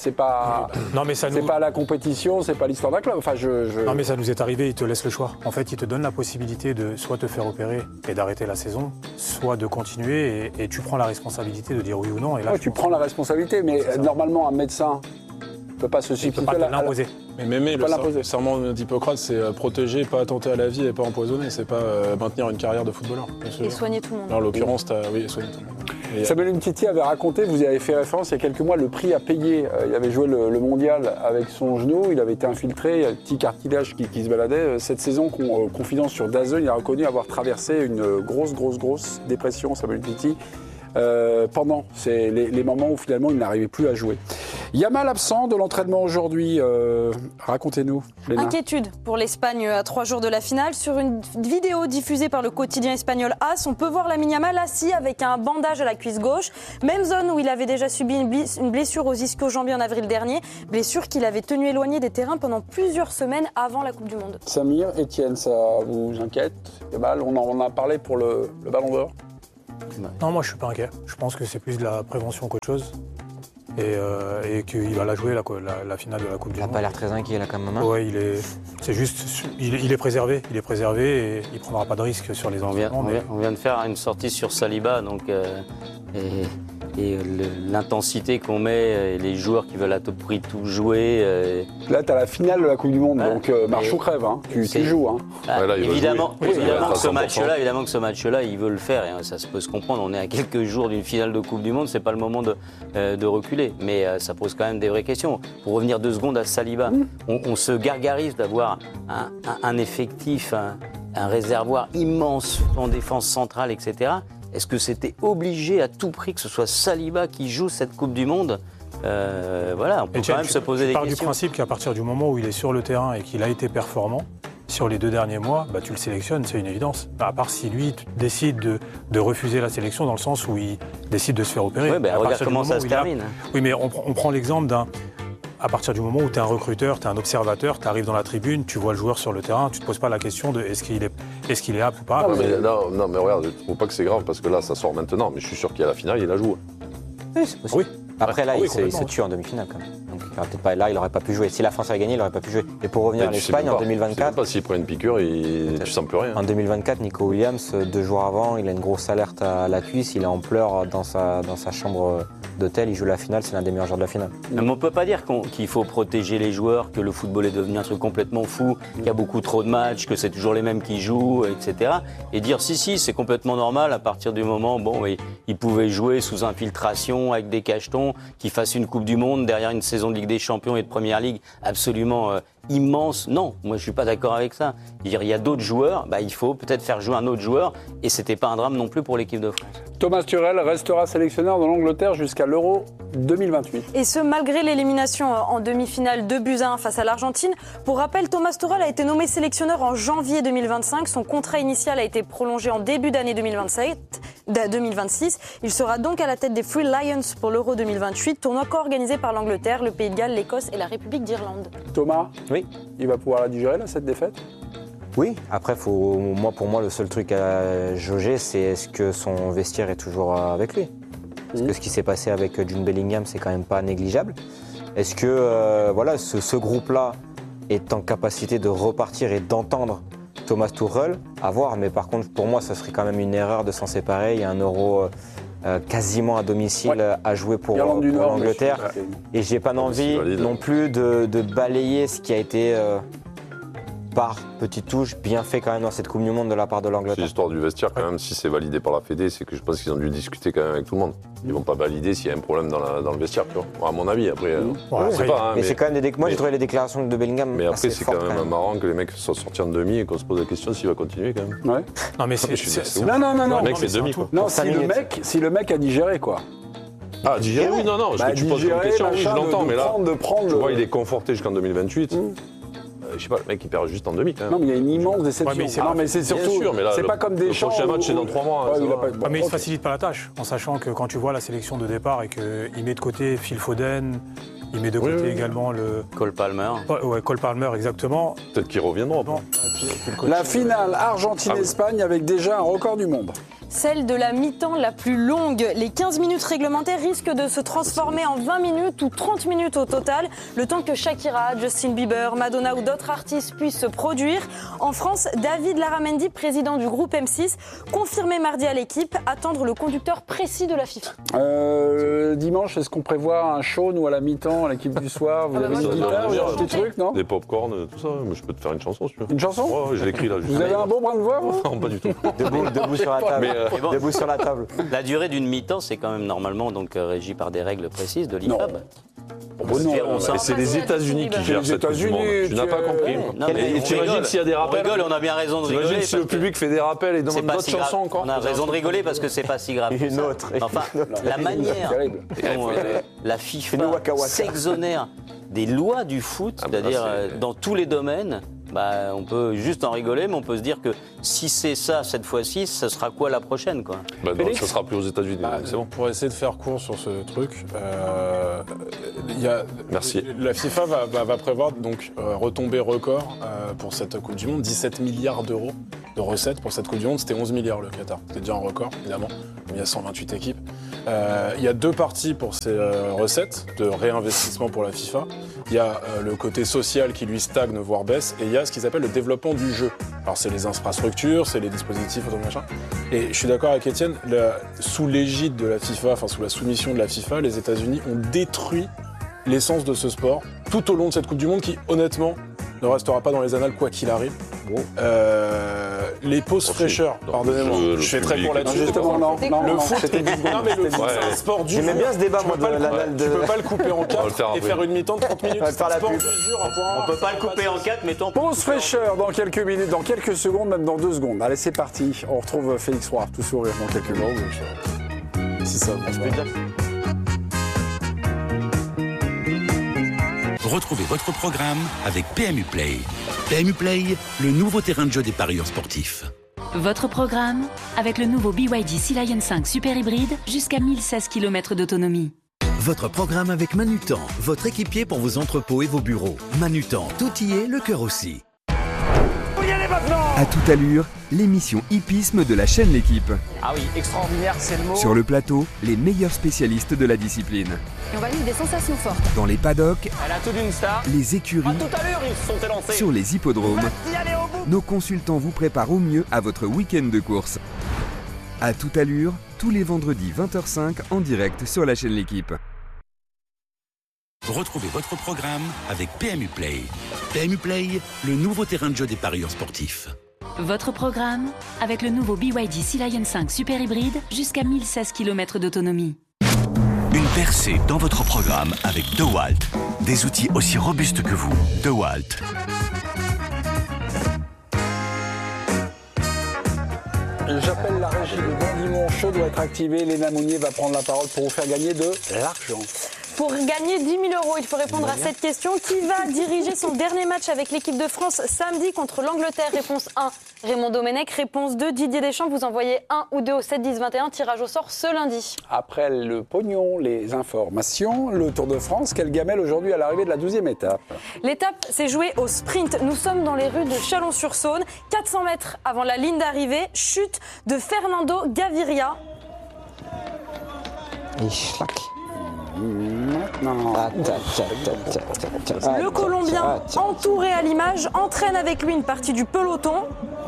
la compétition, c'est pas l'histoire d'un club. Enfin, Non, mais ça nous est arrivé, il te laisse le choix. En fait, il te donne la possibilité de soit te faire opérer et d'arrêter la saison, soit de continuer et tu prends la responsabilité de dire oui ou non. Et là, tu prends la responsabilité, mais normalement, un médecin ne peut pas se substituer à l'imposer. Mais le serment d'Hippocrate, c'est protéger, pas attenter à la vie et pas empoisonner. C'est pas maintenir une carrière de footballeur. Et soigner tout le monde. En l'occurrence, soigner tout le monde. Samuel Umtiti avait raconté, vous y avez fait référence il y a quelques mois, le prix à payer. Il avait joué le mondial avec son genou, il avait été infiltré, il y a un petit cartilage qui se baladait. Cette saison, confidence sur DAZN, il a reconnu avoir traversé une grosse dépression, Samuel Umtiti. pendant les moments où finalement il n'arrivait plus à jouer. Yamal absent de l'entraînement aujourd'hui. Racontez-nous, Léna. Inquiétude pour l'Espagne à 3 jours de la finale. Sur une vidéo diffusée par le quotidien espagnol AS, on peut voir Lamine Yamal assis avec un bandage à la cuisse gauche. Même zone où il avait déjà subi une blessure aux ischio-jambiers en avril dernier. Blessure qu'il avait tenu éloignée des terrains pendant plusieurs semaines avant la Coupe du Monde. Samir, Étienne, ça vous inquiète? Yamal, on en a parlé pour le Ballon d'Or. Non, moi je suis pas inquiet. Je pense que c'est plus de la prévention qu'autre chose. Et qu'il va la jouer la finale de la Coupe du Monde. Il n'a pas l'air très inquiet là quand même. Ouais, il est préservé. Il est préservé et il prendra pas de risque sur les entraînements. On vient de faire une sortie sur Saliba, donc l'intensité qu'on met, et les joueurs qui veulent à tout prix tout jouer. Là, tu as la finale de la Coupe du Monde, donc marche ou crève, hein. Tu joues. Hein. Là, évidemment que ce match-là, il veut le faire, et ça se peut se comprendre. On est à quelques jours d'une finale de Coupe du Monde, c'est pas le moment de reculer, mais ça pose quand même des vraies questions. Pour revenir 2 secondes à Saliba, on se gargarise d'avoir un effectif, un réservoir immense en défense centrale, etc. Est-ce que c'était obligé à tout prix que ce soit Saliba qui joue cette Coupe du Monde? On peut quand même se poser des questions. Je pars du principe qu'à partir du moment où il est sur le terrain et qu'il a été performant, sur les 2 derniers mois, tu le sélectionnes, c'est une évidence. À part si lui décide de refuser la sélection dans le sens où il décide de se faire opérer. Oui, regarde comment ça se termine. Oui, mais on prend l'exemple à partir du moment où tu es un recruteur, tu es un observateur, tu arrives dans la tribune, tu vois le joueur sur le terrain, tu ne te poses pas la question de est-ce qu'il est apte ou pas. Non, mais regarde, je ne trouve pas que c'est grave parce que là, ça sort maintenant, mais je suis sûr qu'il y a la finale, il la joue. Oui, c'est possible. Oui. Après, là, il se tue en demi-finale quand même. Donc, il n'aurait pas pu jouer. Si la France avait gagné, il n'aurait pas pu jouer. Et pour revenir à l'Espagne, en 2024. Je sais pas s'il prend une piqûre, tu sens plus rien. En 2024, Nico Williams, 2 jours avant, il a une grosse alerte à la cuisse, il est en pleurs dans sa chambre d'hôtel, il joue la finale, c'est l'un des meilleurs joueurs de la finale. Mais on ne peut pas dire qu'il faut protéger les joueurs, que le football est devenu un truc complètement fou, qu'il y a beaucoup trop de matchs, que c'est toujours les mêmes qui jouent, etc. Et dire si, c'est complètement normal à partir du moment où ils pouvaient jouer sous infiltration avec des cachetons, qu'ils fassent une Coupe du Monde derrière une saison de Ligue des Champions et de Première Ligue absolument immense. Non, moi je suis pas d'accord avec ça. Il y a d'autres joueurs, il faut peut-être faire jouer un autre joueur et c'était pas un drame non plus pour l'équipe de France. Thomas Tuchel restera sélectionneur de l'Angleterre jusqu'à l'Euro 2028. Et ce, malgré l'élimination en demi-finale 2-1 face à l'Argentine. Pour rappel, Thomas Tuchel a été nommé sélectionneur en janvier 2025. Son contrat initial a été prolongé en début d'année 2026. Il sera donc à la tête des Three Lions pour l'Euro 2028, tournoi co-organisé par l'Angleterre, le Pays de Galles, l'Écosse et la République d'Irlande. Thomas, oui. Il va pouvoir la digérer, là, cette défaite? Oui, après, pour moi, le seul truc à jauger, c'est est-ce que son vestiaire est toujours avec lui? Parce que ce qui s'est passé avec Jude Bellingham, c'est quand même pas négligeable. Est-ce que ce groupe-là est en capacité de repartir et d'entendre Thomas Tuchel? À voir, mais par contre, pour moi, ça serait quand même une erreur de s'en séparer. Il y a un Euro quasiment à domicile à jouer pour l'Angleterre. Et j'ai pas envie non plus de balayer ce qui a été par petites touches bien fait quand même dans cette Coupe du Monde de la part de l'Angleterre. C'est l'histoire du vestiaire quand même. Si c'est validé par la Fédé, c'est que je pense qu'ils ont dû discuter quand même avec tout le monde. Ils vont pas valider s'il y a un problème dans le vestiaire, tu vois. À mon avis, après, je sais pas. Mais c'est quand même moi j'ai trouvé les déclarations de Bellingham. Mais après, c'est quand même marrant que les mecs soient sortis en demi et qu'on se pose la question s'il va continuer quand même. Ouais. Non, mais non. Le mec fait demi, quoi. Non, si le mec a digéré, quoi. Ah, digérer, oui, non. Tu poses une question, oui, je l'entends, mais là, tu vois, il est conforté jusqu'en 2028. Je sais pas, le mec il perd juste en demi quand même. Non, mais il y a une immense déception. Non, mais c'est surtout. C'est pas comme des champs. Le prochain match c'est dans 3 mois. Mais il se facilite pas la tâche, en sachant que quand tu vois la sélection de départ et qu'il met de côté Phil Foden, il met de côté également le. Cole Palmer. Ouais, Cole Palmer, exactement. Peut-être qu'ils reviendront. La finale Argentine-Espagne avec déjà un record du monde. Celle de la mi-temps la plus longue. Les 15 minutes réglementaires risquent de se transformer en 20 minutes ou 30 minutes au total, le temps que Shakira, Justin Bieber, Madonna ou d'autres artistes puissent se produire. En France, David Larramendi, président du groupe M6, confirmé mardi à l'équipe, attendre le conducteur précis de la FIFA. Dimanche, est-ce qu'on prévoit un show, nous, à la mi-temps, à l'équipe du soir? Vous avez une guitare, des trucs, non? Des pop-corn, tout ça. Mais je peux te faire une chanson, si tu veux. Une chanson? Ouais, je l'écris là. Vous avez un bon brin de voix, vous? Non, pas du tout. Debout sur la table. debout sur la table. La durée d'une mi-temps, c'est quand même normalement donc régi par des règles précises de l'IFAB. C'est les États-Unis qui gèrent cette Coupe du Monde. Tu n'as pas compris. Et tu imagines s'il y a des rappels. On rigole, on a bien raison de rigoler. Imagine si le public fait des rappels et demande d'autres chansons encore. On a raison de rigoler parce que c'est pas si grave. Une autre. Enfin, la manière dont la FIFA s'exonère des lois du foot, c'est-à-dire dans tous les domaines. On peut juste en rigoler, mais on peut se dire que si c'est ça cette fois-ci, ce sera quoi la prochaine, quoi ? Ça sera plus aux États-Unis. C'est bon. Pour essayer de faire court sur ce truc, Merci. La FIFA va prévoir donc retombée record pour cette Coupe du Monde, 17 milliards d'euros de recettes pour cette Coupe du Monde. C'était 11 milliards le Qatar. C'était déjà un record, évidemment. Il y a 128 équipes. Il y a deux parties pour ces recettes de réinvestissement pour la FIFA. Il y a le côté social qui lui stagne, voire baisse, et il y a ce qu'ils appellent le développement du jeu. Alors c'est les infrastructures, c'est les dispositifs, machin. Et je suis d'accord avec Étienne, sous l'égide de la FIFA, enfin sous la soumission de la FIFA, les États-Unis ont détruit l'essence de ce sport tout au long de cette Coupe du Monde qui, honnêtement, ne restera pas dans les annales quoi qu'il arrive. Les pauses fraîcheurs, pardonnez-moi, je fais très court là-dessus. Le foot, c'est un sport du jour. J'aimais bien ce débat, moi, de l'annale de... Tu peux pas le couper en 4 et faire une mi-temps de 30 minutes. Faire la pub. On peut pas le couper en 4, mettons. Pause fraîcheur dans quelques minutes, dans quelques secondes, même dans 2 secondes. Allez, c'est parti. On retrouve Félix Roy, tout sourire dans quelques minutes. Si ça va. Retrouvez votre programme avec PMU Play. PMU Play, le nouveau terrain de jeu des parieurs sportifs. Votre programme avec le nouveau BYD Sea Lion 5 Super Hybride jusqu'à 1016 km d'autonomie. Votre programme avec Manutan, votre équipier pour vos entrepôts et vos bureaux. Manutan, tout y est, le cœur aussi. À toute allure, l'émission hippisme de la chaîne L'Équipe. Ah oui, extraordinaire, c'est le mot. Sur le plateau, les meilleurs spécialistes de la discipline. Et on va vivre des sensations fortes. Dans les paddocks, elle a tout d'une star. Les écuries, à toute allure, ils se sont élancés. Sur les hippodromes, nos consultants vous préparent au mieux à votre week-end de course. À toute allure, tous les vendredis 20h05 en direct sur la chaîne L'Équipe. Retrouvez votre programme avec PMU Play. PMU Play, le nouveau terrain de jeu des parieurs sportifs. Votre programme avec le nouveau BYD Sea Lion 5 Super Hybride jusqu'à 1016 km d'autonomie. Une percée dans votre programme avec DeWalt. Des outils aussi robustes que vous. DeWalt. J'appelle la régie. Le bon dimanche doit être activé. Léna Mounier va prendre la parole pour vous faire gagner de l'argent. Pour gagner 10 000 €, il faut répondre à cette question. Qui va diriger son dernier match avec l'équipe de France samedi contre l'Angleterre? Réponse 1, Raymond Domenech. Réponse 2, Didier Deschamps. Vous envoyez 1 ou 2 au 7 10 21. Tirage au sort ce lundi. Après le pognon, les informations, le Tour de France, quelle gamelle aujourd'hui à l'arrivée de la 12e étape? L'étape s'est jouée au sprint. Nous sommes dans les rues de Chalon-sur-Saône. 400 mètres avant la ligne d'arrivée, chute de Fernando Gaviria. Et schlack. Le Colombien, entouré à l'image, entraîne avec lui une partie du peloton.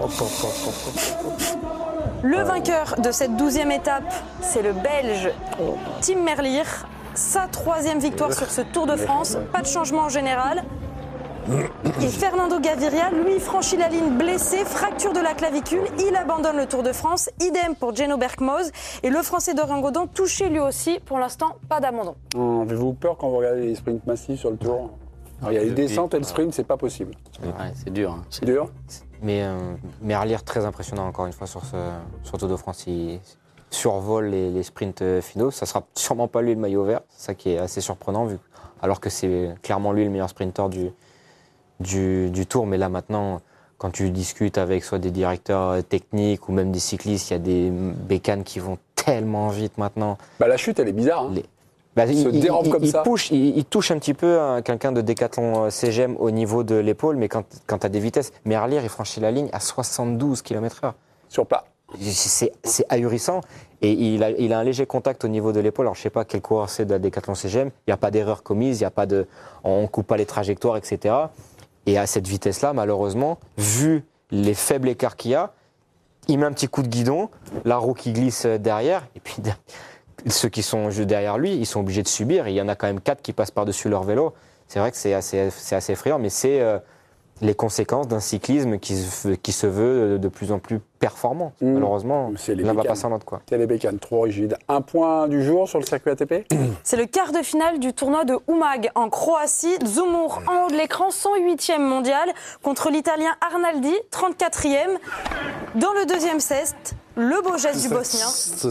Le vainqueur de cette 12e étape, c'est le Belge Tim Merlier. Sa 3e victoire sur ce Tour de France. Pas de changement en général. Et Fernando Gaviria, lui, franchit la ligne blessé, fracture de la clavicule. Il abandonne le Tour de France. Idem pour Geno Bergmoz. Et le Français Dorian Godon, touché lui aussi. Pour l'instant, pas d'abandon. Avez-vous peur quand vous regardez les sprints massifs sur le Tour? Alors, il y a les descentes et le sprint, c'est pas possible. Ouais, c'est dur. Hein. C'est dur. Mais Merlier, très impressionnant encore une fois sur Tour de France. Il survole les sprints finaux. Ça sera sûrement pas lui le maillot vert. C'est ça qui est assez surprenant, alors que c'est clairement lui le meilleur sprinter du Tour. Mais là maintenant, quand tu discutes avec soit des directeurs techniques ou même des cyclistes, il y a des bécanes qui vont tellement vite maintenant. La chute, elle est bizarre. Hein. Il touche un petit peu à quelqu'un de Décathlon CGM au niveau de l'épaule, mais quand tu as des vitesses, Merlier, il franchit la ligne à 72 km/h. Sur plat. C'est ahurissant. Et il a un léger contact au niveau de l'épaule. Alors je ne sais pas quel coureur c'est de la Décathlon CGM. Il n'y a pas d'erreur commise, on ne coupe pas les trajectoires, etc. Et à cette vitesse-là, malheureusement, vu les faibles écarts qu'il y a, il met un petit coup de guidon, la roue qui glisse derrière, et puis ceux qui sont juste derrière lui, ils sont obligés de subir. Et il y en a quand même 4 qui passent par-dessus leur vélo. C'est vrai que c'est assez effrayant, mais c'est les conséquences d'un cyclisme qui se veut de plus en plus performant. Malheureusement, l'un va pas sans l'autre. C'est les bécanes trop rigides. Un point du jour sur le circuit ATP. C'est le quart de finale du tournoi de Umag en Croatie. Zumur en haut de l'écran, 108e mondial contre l'Italien Arnaldi, 34e. Dans le deuxième set, le beau geste du Bosnien.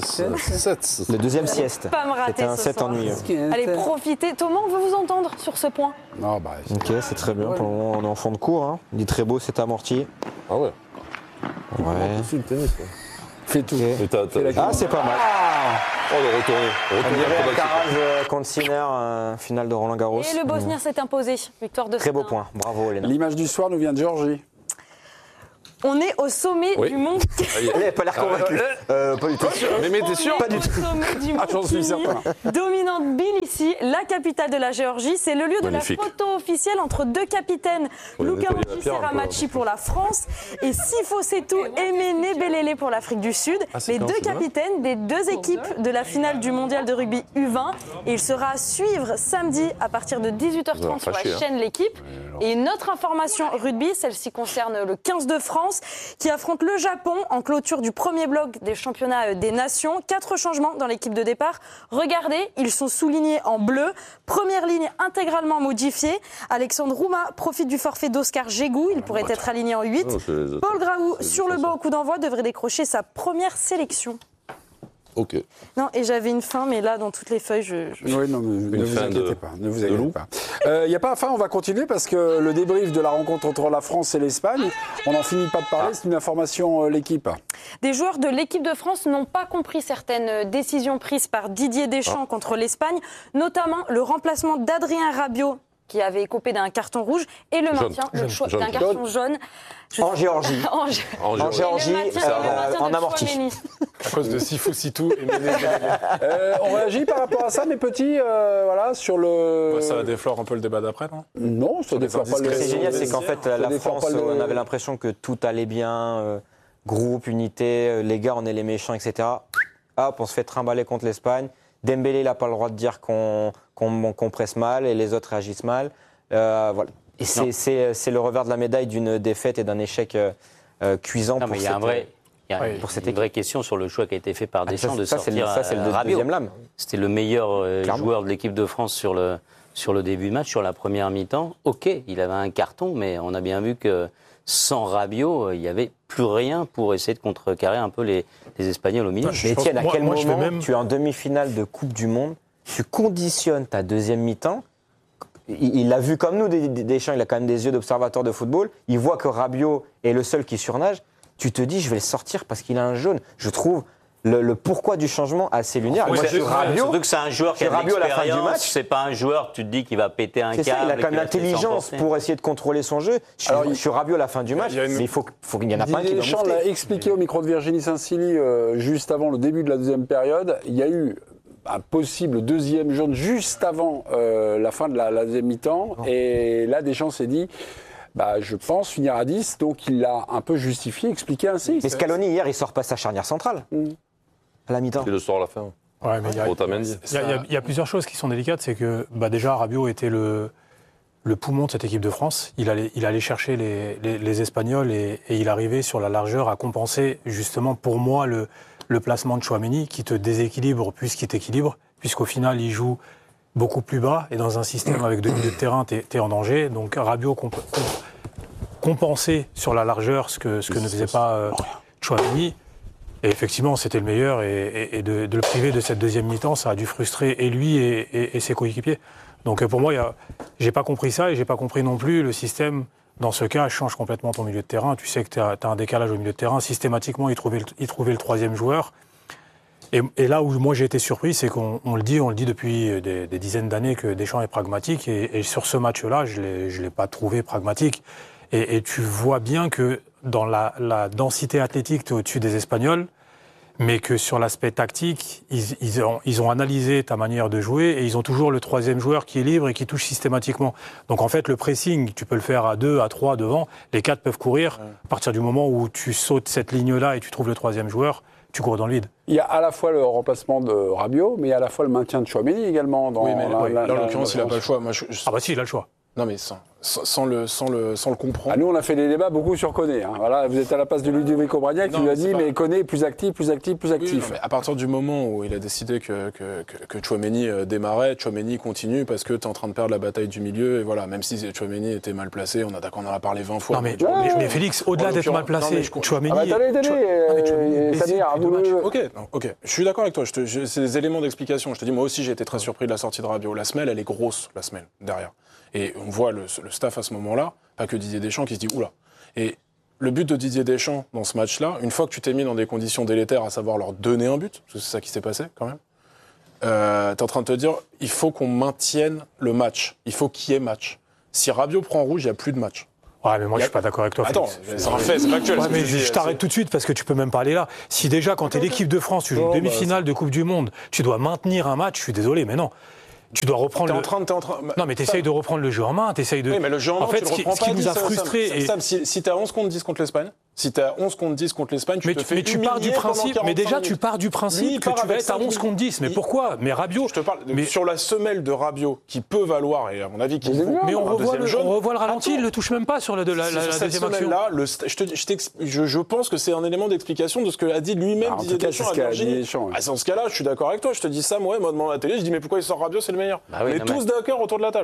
Le deuxième sieste. Pas me rater. C'était un set ennuyeux. Allez, profitez. Thomas, on veut vous entendre sur ce point. Ok, c'est très bien. Pour le moment, on est en fond de cours. Hein. Il dit très beau, c'est amorti. Ah ouais. Ouais. Le tennis, quoi. Fais tout. C'est pas mal. Oh, le retourné. On dirait Alcaraz contre Sinner, finale de Roland Garros. Et le Bosnien s'est imposé. Victoire de Très beau point. Bravo, Léna. L'image du soir nous vient de Géorgie. On est au sommet du mont. Elle n'a pas l'air convaincue. Pas du tout. Mais t'es sûr? Pas du tout. Sommet du mont j'en suis certain. Dominante Tbilissi, la capitale de la Géorgie. C'est le lieu de Magnifique. la photo officielle entre deux capitaines. Luka Seramachi pour la France et Sifo Setou et Mene Belele pour l'Afrique du Sud. Les deux capitaines des deux équipes de la finale du mondial de rugby U20. Et il sera à suivre samedi à partir de 18h30 sur la chaîne L'équipe. Et une autre information rugby, celle-ci concerne le 15 de France qui affronte le Japon en clôture du premier bloc des championnats des nations. 4 changements dans l'équipe de départ. Regardez, ils sont soulignés en bleu. Première ligne intégralement modifiée. Alexandre Rouma profite du forfait d'Oscar Gégou. Il pourrait être aligné en 8. Paul Graou, sur le banc au coup d'envoi, devrait décrocher sa première sélection. Ok. Non, et j'avais une fin, mais là, dans toutes les feuilles, Oui, non, ne vous inquiétez pas. Ne vous inquiétez pas. Il n'y a pas à fin, on va continuer parce que le débrief de la rencontre entre la France et l'Espagne, on n'en finit pas de parler, c'est une information l'équipe. Des joueurs de l'équipe de France n'ont pas compris certaines décisions prises par Didier Deschamps contre l'Espagne, notamment le remplacement d'Adrien Rabiot, qui avait écopé d'un carton rouge, et le maintien d'un carton jaune. En Géorgie. En Géorgie, en amorti. À cause de Sifo Sitou et Mene. On réagit par rapport à ça, mes petits, voilà, sur le... Ça déflore un peu le débat d'après, non? Non, ça déflore pas le débat. Ce qui est génial, c'est qu'en fait, la France, on avait l'impression que tout allait bien, groupe, unité, les gars, on est les méchants, etc. Hop, on se fait trimballer contre l'Espagne. Dembélé, il n'a pas le droit de dire qu'on presse mal et les autres réagissent mal. Voilà. Et c'est le revers de la médaille d'une défaite et d'un échec cuisant pour cette équipe. Il y a une vraie question sur le choix qui a été fait par Deschamps de sortir c'est le Rabiot. deuxième lame. C'était le meilleur joueur de l'équipe de France sur le début de match, sur la première mi-temps. Ok, il avait un carton, mais on a bien vu que sans Rabiot, il n'y avait plus rien pour essayer de contrecarrer un peu les Espagnols au milieu. Mais Étienne, à quel moment tu es en demi-finale de Coupe du Monde, tu conditionnes ta deuxième mi-temps? Il l'a vu comme nous, Deschamps, il a quand même des yeux d'observateur de football. Il voit que Rabiot est le seul qui surnage. Tu te dis, je vais le sortir parce qu'il a un jaune. Je trouve le pourquoi du changement assez lunaire. Surtout que c'est un joueur qui a de l'expérience. C'est pas un joueur, tu te dis, qu'il va péter un câble. Il a quand même l'intelligence pour essayer de contrôler son jeu. Je suis Rabiot à la fin du match, mais il y en a pas un qui doit Deschamps l'a expliqué au micro de Virginie Saint-Silly juste avant le début de la deuxième période. Il y a eu un possible deuxième jaune juste avant la fin de la deuxième mi-temps. Et là, Deschamps s'est dit... je pense finir à 10, donc il l'a un peu justifié, expliqué ainsi. Mais Scaloni, hier, il sort pas sa charnière centrale à la mi-temps. Il le sort à la fin. Ouais, mais il y a plusieurs choses qui sont délicates. C'est que déjà, Rabiot était le poumon de cette équipe de France. Il allait chercher les Espagnols et il arrivait sur la largeur à compenser justement pour moi le placement de Tchouaméni qui te déséquilibre plus qu'il t'équilibre, puisqu'au final, il joue beaucoup plus bas et dans un système avec 2 milieux de terrain, t'es en danger. Donc Rabiot compensait sur la largeur ce que ne faisait pas Tchouaméni. Et effectivement, c'était le meilleur et de le priver de cette deuxième mi-temps, ça a dû frustrer et lui et ses coéquipiers. Donc pour moi, j'ai pas compris ça et j'ai pas compris non plus le système. Dans ce cas, change complètement ton milieu de terrain. Tu sais que tu as un décalage au milieu de terrain. Systématiquement, il trouvait le troisième joueur. Et là où moi j'ai été surpris, c'est qu'on le dit depuis des dizaines d'années que Deschamps est pragmatique. Et sur ce match-là, je l'ai pas trouvé pragmatique. Et tu vois bien que dans la densité athlétique, tu es au-dessus des Espagnols, mais que sur l'aspect tactique, ils ont analysé ta manière de jouer et ils ont toujours le troisième joueur qui est libre et qui touche systématiquement. Donc en fait, le pressing, tu peux le faire à 2, à 3 devant. Les 4 peuvent courir. À partir du moment où tu sautes cette ligne-là et tu trouves le troisième joueur, tu cours dans le vide. Il y a à la fois le remplacement de Rabiot, mais il y a à la fois le maintien de Chouameni également. Oui, mais là, en l'occurrence, il n'a pas le choix. Si, il a le choix. Non, mais sans le comprendre. Ah, nous, on a fait des débats beaucoup sur Koné. Hein. Voilà, vous êtes à la place de Ludovic Obraniak qui lui a dit mais Koné plus actif. Oui, non, mais à partir du moment où il a décidé que Tchouaméni démarrait, Tchouaméni continue parce que tu es en train de perdre la bataille du milieu. Et voilà, même si Tchouaméni était mal placé, on en a parlé 20 fois. Non, mais Félix, au-delà d'être mal placé, Tchouaméni. Samir, Ok, je suis d'accord avec toi. C'est des éléments d'explication. Je te dis, moi aussi, j'ai été très surpris de la sortie de Rabiot. La semelle, elle est grosse, la semelle, derrière. Et on voit le staff à ce moment-là, pas que Didier Deschamps qui se dit oula. Et le but de Didier Deschamps dans ce match-là, une fois que tu t'es mis dans des conditions délétères, à savoir leur donner un but, parce que c'est ça qui s'est passé quand même, t'es en train de te dire il faut qu'on maintienne le match. Il faut qu'il y ait match. Si Rabiot prend rouge, il n'y a plus de match. Ouais, mais moi, je suis pas d'accord avec toi. Attends, c'est un fait, c'est factuel. Ouais, mais je t'arrête tout de suite parce que tu peux même pas aller là. Si déjà, quand tu es l'équipe de France, tu joues une demi-finale de Coupe du Monde, tu dois maintenir un match, je suis désolé, mais non. Tu dois reprendre. Non, mais t'essayes de reprendre le jeu en main, t'essayes de. Oui, mais le jeu en main, en fait, tu le reprends ce qui nous a frustrés. Sam, si t'es à 11 contre 10 contre l'Espagne, tu te fais tu pars du principe. Mais déjà, tu pars du principe que tu vas être à 11 contre 10. Mais pourquoi ? Mais Rabiot. Je te parle sur la semelle de Rabiot qui peut valoir, et à mon avis, qui vaut. Mais on revoit le ralenti, il le touche même pas sur la deuxième action. Là, je pense que c'est un élément d'explication de ce que a dit lui-même Didier Deschamps à Virginie. Dans ce cas-là, je suis d'accord avec toi. Je te dis ça, moi, devant la télé, je dis mais pourquoi il sort Rabiot, c'est le meilleur. On est tous d'accord autour de la table.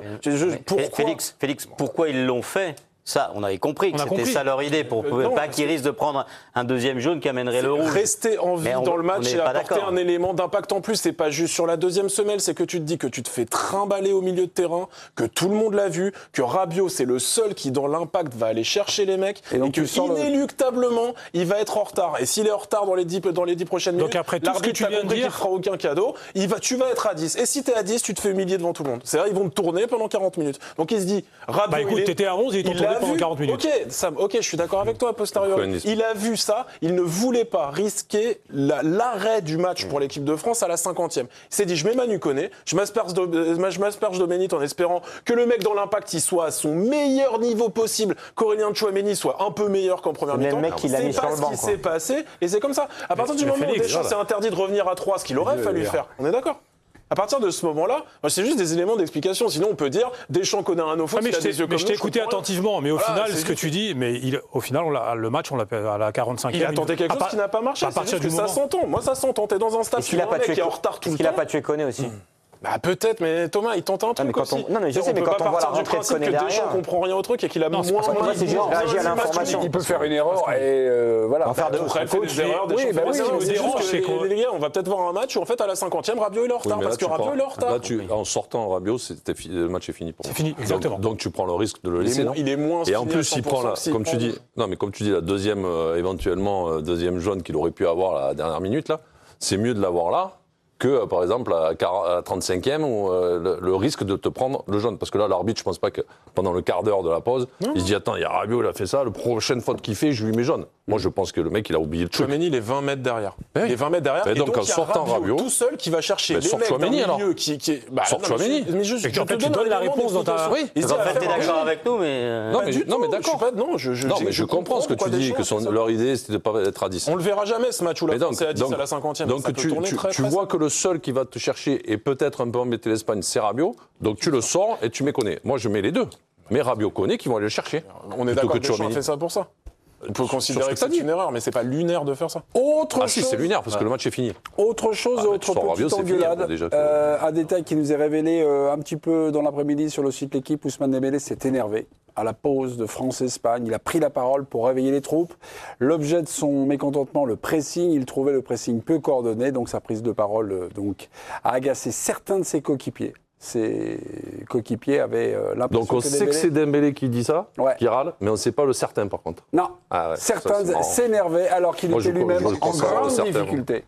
Félix, pourquoi ils l'ont fait ? Ça, on avait compris que c'était ça leur idée, pour pas qu'ils risquent de prendre un deuxième jaune qui amènerait le rouge. Rester en vie dans le match et apporter un élément d'impact en plus, c'est pas juste sur la deuxième semelle, c'est que tu te dis que tu te fais trimballer au milieu de terrain, que tout le monde l'a vu, que Rabiot, c'est le seul qui, dans l'impact, va aller chercher les mecs, et que inéluctablement, il va être en retard. Et s'il est en retard dans les 10 prochaines minutes, l'arbitre t'a compris qu'il ne fera aucun cadeau, tu vas être à 10. Et si t'es à 10, tu te fais humilier devant tout le monde. C'est-à-dire, ils vont te tourner pendant 40 minutes. Donc il se dit, Rabiot, bah écoute, t'étais à 11 et ils t'ont tourné pendant 40 minutes. Ok, Sam, je suis d'accord avec toi, a posteriori. Il a vu ça, il ne voulait pas risquer l'arrêt du match pour l'équipe de France à la 50e. Il s'est dit, je mets Manu Koné, je m'asperge Domenech en espérant que le mec dans l'impact, il soit à son meilleur niveau possible, qu'Aurélien Tchouaméni soit un peu meilleur qu'en première mi-temps. C'est pas ce qui s'est passé, et c'est comme ça. À partir du moment où Deschamps s'est interdit de revenir à 3, ce qu'il aurait fallu faire, on est d'accord ? À partir de ce moment-là, c'est juste des éléments d'explication. Sinon, on peut dire Deschamps connaît un offense. Mais je t'ai écouté attentivement. Mais au final, ce que tu dis, au final, le match, on l'a fait à la 45e. Il a tenté quelque chose qui n'a pas marché. C'est juste que ça s'entend. Moi, ça s'entend. T'es dans un stade qui est en retard tout le temps. Est-ce qu'il a pas tué Koné aussi? Bah peut-être, mais Thomas, il tente un truc aussi. Non, mais je sais, mais quand on voit la rentrée de Koné derrière, Deschamps comprend rien au truc et qu'il a moins réagi à l'information. Il peut faire une erreur et voilà. En faire de des erreurs. Oui, bah oui, les gars, on va peut-être voir un match où en fait à la 50e, Rabiot il est en retard parce que Rabiot il est en retard. Là, en sortant Rabiot, le match est fini pour moi. C'est fini, exactement. Donc tu prends le risque de le laisser. Il est moins. Et en plus, il prend comme tu dis, la deuxième éventuellement deuxième jaune qu'il aurait pu avoir à la dernière minute là. C'est mieux de l'avoir là que, par exemple, à la 35e, où le risque de te prendre le jaune. Parce que là, l'arbitre, je pense pas que pendant le quart d'heure de la pause, il se dit, attends, il y a Rabiot, il a fait ça, la prochaine faute qu'il fait, je lui mets jaune. Moi, je pense que le mec, il a oublié le truc. Tchouaméni, il est 20 mètres derrière. Il est 20 mètres derrière. Et donc, en sortant Rabiot, tout seul qui va chercher les mecs dans le milieu qui est... Sort Tchouaméni. Mais je te donne la réponse dans ta... Oui, en fait, t'es d'accord avec nous, mais... Non, mais d'accord. Non, mais je comprends ce que tu dis, que leur idée, c'était de ne pas être à 10. On le verra jamais, ce match où la France est à 10 à la 50e. Donc, tu vois que le seul qui va te chercher et peut-être un peu embêter l'Espagne, c'est Rabiot. Donc tu le sors et tu mets Koné. Moi, je mets les deux. Mais Rabiot, Koné qui vont aller le chercher. On est d'accord que Deschamps fait ça pour ça. On peut considérer que c'est une erreur, mais c'est pas lunaire de faire ça. Si, c'est lunaire, parce que le match est fini. Autre chose, autre petite engueulade. Un détail qui nous est révélé un petit peu dans l'après-midi sur le site L'Équipe, Ousmane Dembélé s'est énervé à la pause de France-Espagne. Il a pris la parole pour réveiller les troupes. L'objet de son mécontentement, le pressing, il trouvait le pressing peu coordonné, donc sa prise de parole a agacé certains de ses coéquipiers. Ses coéquipiers avaient l'impression que donc on sait que c'est Dembélé qui dit ça, qui râle, mais on ne sait pas le certain par contre. Non, certains s'énervaient alors qu'il était lui-même en grande difficulté.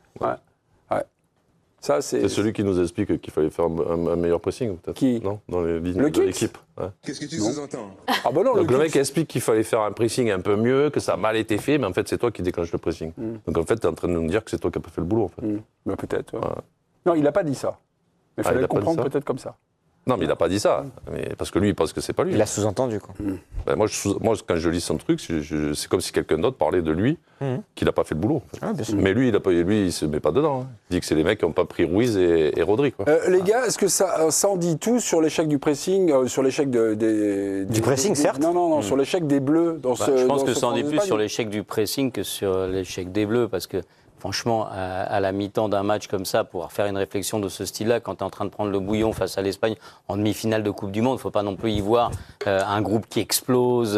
Ça, c'est celui qui nous explique qu'il fallait faire un meilleur pressing, peut-être. Qui ? Non, dans les lignes de l'équipe. Qu'est-ce que tu sous-entends ? Donc le mec explique qu'il fallait faire un pressing un peu mieux, que ça a mal été fait, mais en fait c'est toi qui déclenche le pressing. Donc en fait tu es en train de nous dire que c'est toi qui n'as pas fait le boulot. En fait. Peut-être. Non, il n'a pas dit ça. Mais il fallait le comprendre peut-être comme ça. Non, mais il n'a pas dit ça. Mais parce que lui, il pense que c'est pas lui. Il a sous-entendu, quoi. Ben moi, quand je lis son truc, c'est comme si quelqu'un d'autre parlait de lui, qu'il n'a pas fait le boulot. En fait. Mais lui, il ne se met pas dedans. Il dit que c'est les mecs qui n'ont pas pris Ruiz et Rodri. Quoi. Les gars, est-ce que ça en dit tout sur l'échec du pressing, sur l'échec du pressing, certes. Non, sur l'échec des Bleus. Je pense que ça en dit plus sur l'échec du pressing que sur l'échec des Bleus, parce que franchement, à la mi-temps d'un match comme ça, pouvoir faire une réflexion de ce style-là, quand tu es en train de prendre le bouillon face à l'Espagne en demi-finale de Coupe du Monde, il ne faut pas non plus y voir un groupe qui explose,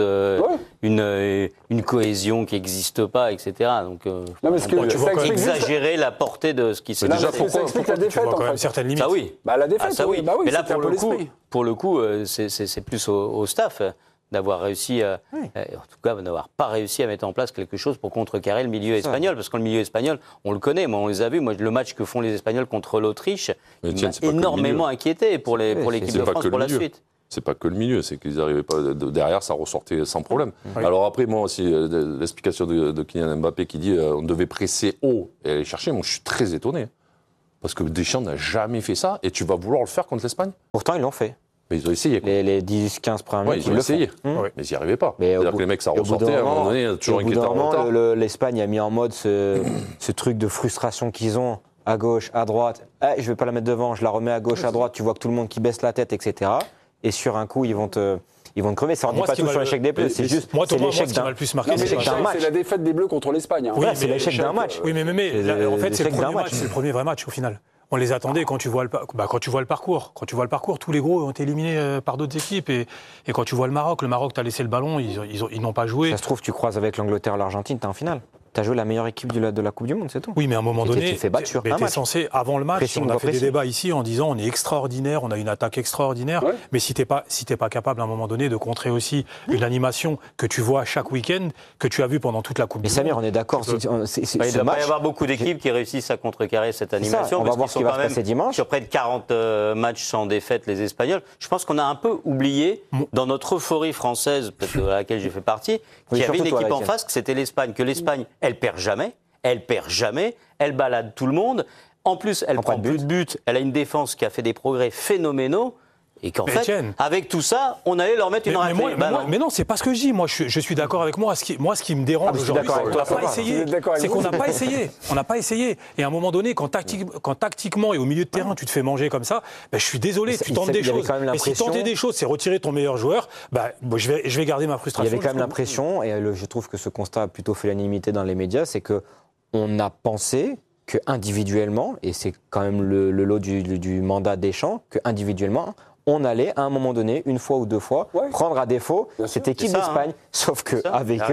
une cohésion qui n'existe pas, etc. Donc, tu vois exagérer la portée de ce qui s'est passé. Ça explique la défaite, en fait. Certaines limites. Ah oui. La défaite, oui. Mais là, pour le coup, c'est plus au staff d'avoir réussi, en tout cas d'avoir pas réussi à mettre en place quelque chose pour contrecarrer le milieu espagnol, parce que le milieu espagnol, on le connaît, moi on les a vus, moi le match que font les Espagnols contre l'Autriche, il m'a énormément inquiété pour l'équipe de France pour la suite. C'est pas que le milieu, c'est qu'ils n'arrivaient pas derrière, ça ressortait sans problème. Oui. Alors après, moi aussi, l'explication de Kylian Mbappé qui dit on devait presser haut et aller chercher, moi je suis très étonné, parce que Deschamps n'a jamais fait ça, et tu vas vouloir le faire contre l'Espagne? Pourtant ils l'ont fait. Mais ils ont essayé. Les 10-15 premiers minutes, ils ont essayé. Mais ils n'y arrivaient pas. C'est-à-dire que les mecs, ça ressortait. À un moment donné, toujours inquiété en retard. L'Espagne a mis en mode ce truc de frustration qu'ils ont à gauche, à droite. Je ne vais pas la mettre devant, je la remets à gauche, à droite. Tu vois que tout le monde qui baisse la tête, etc. Et sur un coup, ils vont te crever. Ça ne dit pas tout sur l'échec des Bleus. C'est juste l'échec d'un match. C'est la défaite des Bleus contre l'Espagne. Oui, c'est l'échec d'un match. Oui, mais en fait, c'est le premier vrai match au final. On les attendait quand tu vois le parcours. Quand tu vois le parcours, tous les gros ont été éliminés par d'autres équipes. Et quand tu vois le Maroc, t'as laissé le ballon, ils n'ont pas joué. Ça se trouve, tu croises avec l'Angleterre, l'Argentine, t'es en finale. T'as joué la meilleure équipe de la Coupe du Monde, c'est tout. Oui, mais à un moment donné, t'es censé, avant le match, on a fait des débats ici en disant on est extraordinaire, on a une attaque extraordinaire, mais si t'es pas capable à un moment donné de contrer aussi une animation que tu vois chaque week-end, que tu as vu pendant toute la Coupe du Monde. Mais Samir, on est d'accord. Il ne doit pas y avoir beaucoup d'équipes qui réussissent à contrecarrer cette animation. On va voir ce qui va se passer dimanche. Sur près de 40 matchs sans défaite, les Espagnols. Je pense qu'on a un peu oublié, dans notre euphorie française, peut-être de laquelle j'ai fait partie, qu'il y avait une équipe en face, que c'était l'Espagne. Que l'Espagne, elle perd jamais. Elle balade tout le monde. En plus, elle prend plus de buts. Elle a une défense qui a fait des progrès phénoménaux. Et qu'en fait, avec tout ça, on allait leur mettre une raclée. Mais non, c'est pas ce que je dis. Moi, je suis d'accord avec moi. Ce qui me dérange aujourd'hui, c'est qu'on n'a pas essayé. On n'a pas essayé. Et à un moment donné, quand tactiquement et au milieu de terrain, tu te fais manger comme ça, je suis désolé, tu tentes des choses. Et si tenter des choses, c'est retirer ton meilleur joueur, je vais garder ma frustration. Il y avait quand même l'impression, et je trouve que ce constat a plutôt fait l'unanimité dans les médias, c'est qu'on a pensé que individuellement, et c'est quand même le lot du mandat Deschamps, que individuellement, on allait, à un moment donné, une fois ou deux fois, prendre à défaut cette équipe d'Espagne. Sauf qu'avec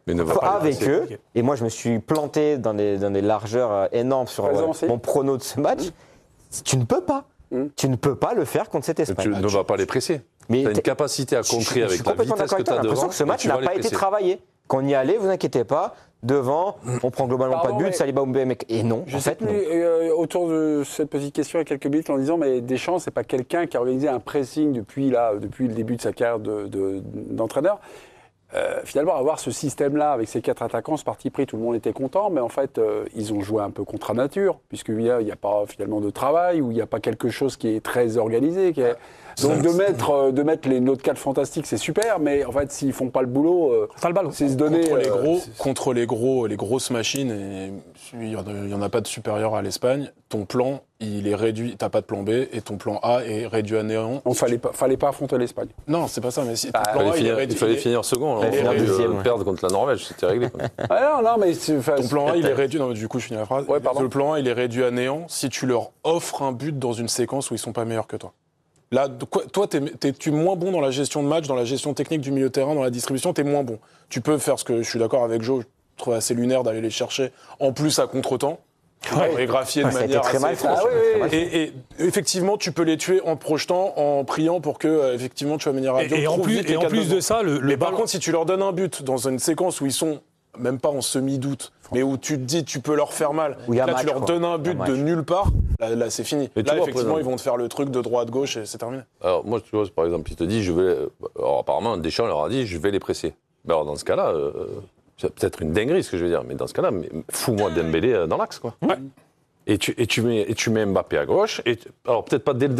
eux, et moi je me suis planté dans des largeurs énormes sur mon prono de ce match, tu ne peux pas. Tu ne peux pas le faire contre cette Espagne. Tu ne vas pas les presser. Tu as une capacité à contrer avec la vitesse que tu as devant. J'ai l'impression que ce match n'a pas été travaillé. Qu'on y allait, vous inquiétez pas. Devant, on prend globalement pas de but, Saliba Oumbé, et non, en fait, non. Autour de cette petite question, il y a quelques minutes, en disant, mais Deschamps, c'est pas quelqu'un qui a organisé un pressing depuis le début de sa carrière d'entraîneur. Finalement, avoir ce système-là avec ces 4 attaquants, ce parti pris, tout le monde était content, mais en fait, ils ont joué un peu contre nature, puisqu'il n'y a pas finalement de travail, ou il n'y a pas quelque chose qui est très organisé. Donc de mettre les notes 4 fantastiques, c'est super, mais en fait, s'ils font pas le boulot, c'est se donner contre les grosses machines. Et il y en a pas de supérieur à l'Espagne. Ton plan, il est réduit. T'as pas de plan B et ton plan A est réduit à néant. On fallait pas affronter l'Espagne. Non, c'est pas ça. Mais si il fallait finir second. Perdre contre la Norvège, c'était réglé. Non, mais ton plan A, il est réduit. Non, du coup, je finis la phrase. Le plan A, il est réduit à néant si tu leur offres un but dans une séquence où ils sont pas meilleurs que toi. Là, toi, tu es moins bon dans la gestion de match, dans la gestion technique du milieu de terrain, dans la distribution, tu es moins bon. Tu peux faire ce que je suis d'accord avec Joe, je trouve assez lunaire d'aller les chercher, en plus à contre-temps, et graffier de manière très mal fait. Et effectivement, tu peux les tuer en projetant, en priant pour que effectivement tu vas venir à et en plus de ça, mais par contre, si tu leur donnes un but dans une séquence où ils sont même pas en semi-doute, mais où tu te dis tu peux leur faire mal, là tu leur donnes un but de nulle part, là c'est fini. Là effectivement ils vont te faire le truc de droite-gauche et c'est terminé. Alors moi tu vois par exemple il te dit apparemment Deschamps leur a dit je vais les presser. Mais alors dans ce cas-là, c'est peut-être une dinguerie ce que je veux dire, mais dans ce cas-là, fous-moi Dembélé dans l'axe quoi. Ouais. Et tu mets Mbappé à gauche, alors peut-être pas dès le début.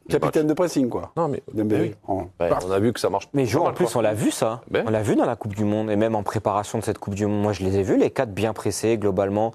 Capitaine de pressing, quoi. Non, mais on a vu que ça marche. Mais en plus, on l'a vu ça. On l'a vu dans la Coupe du Monde et même en préparation de cette Coupe du Monde. Moi, je les ai vus, les 4 bien pressés globalement.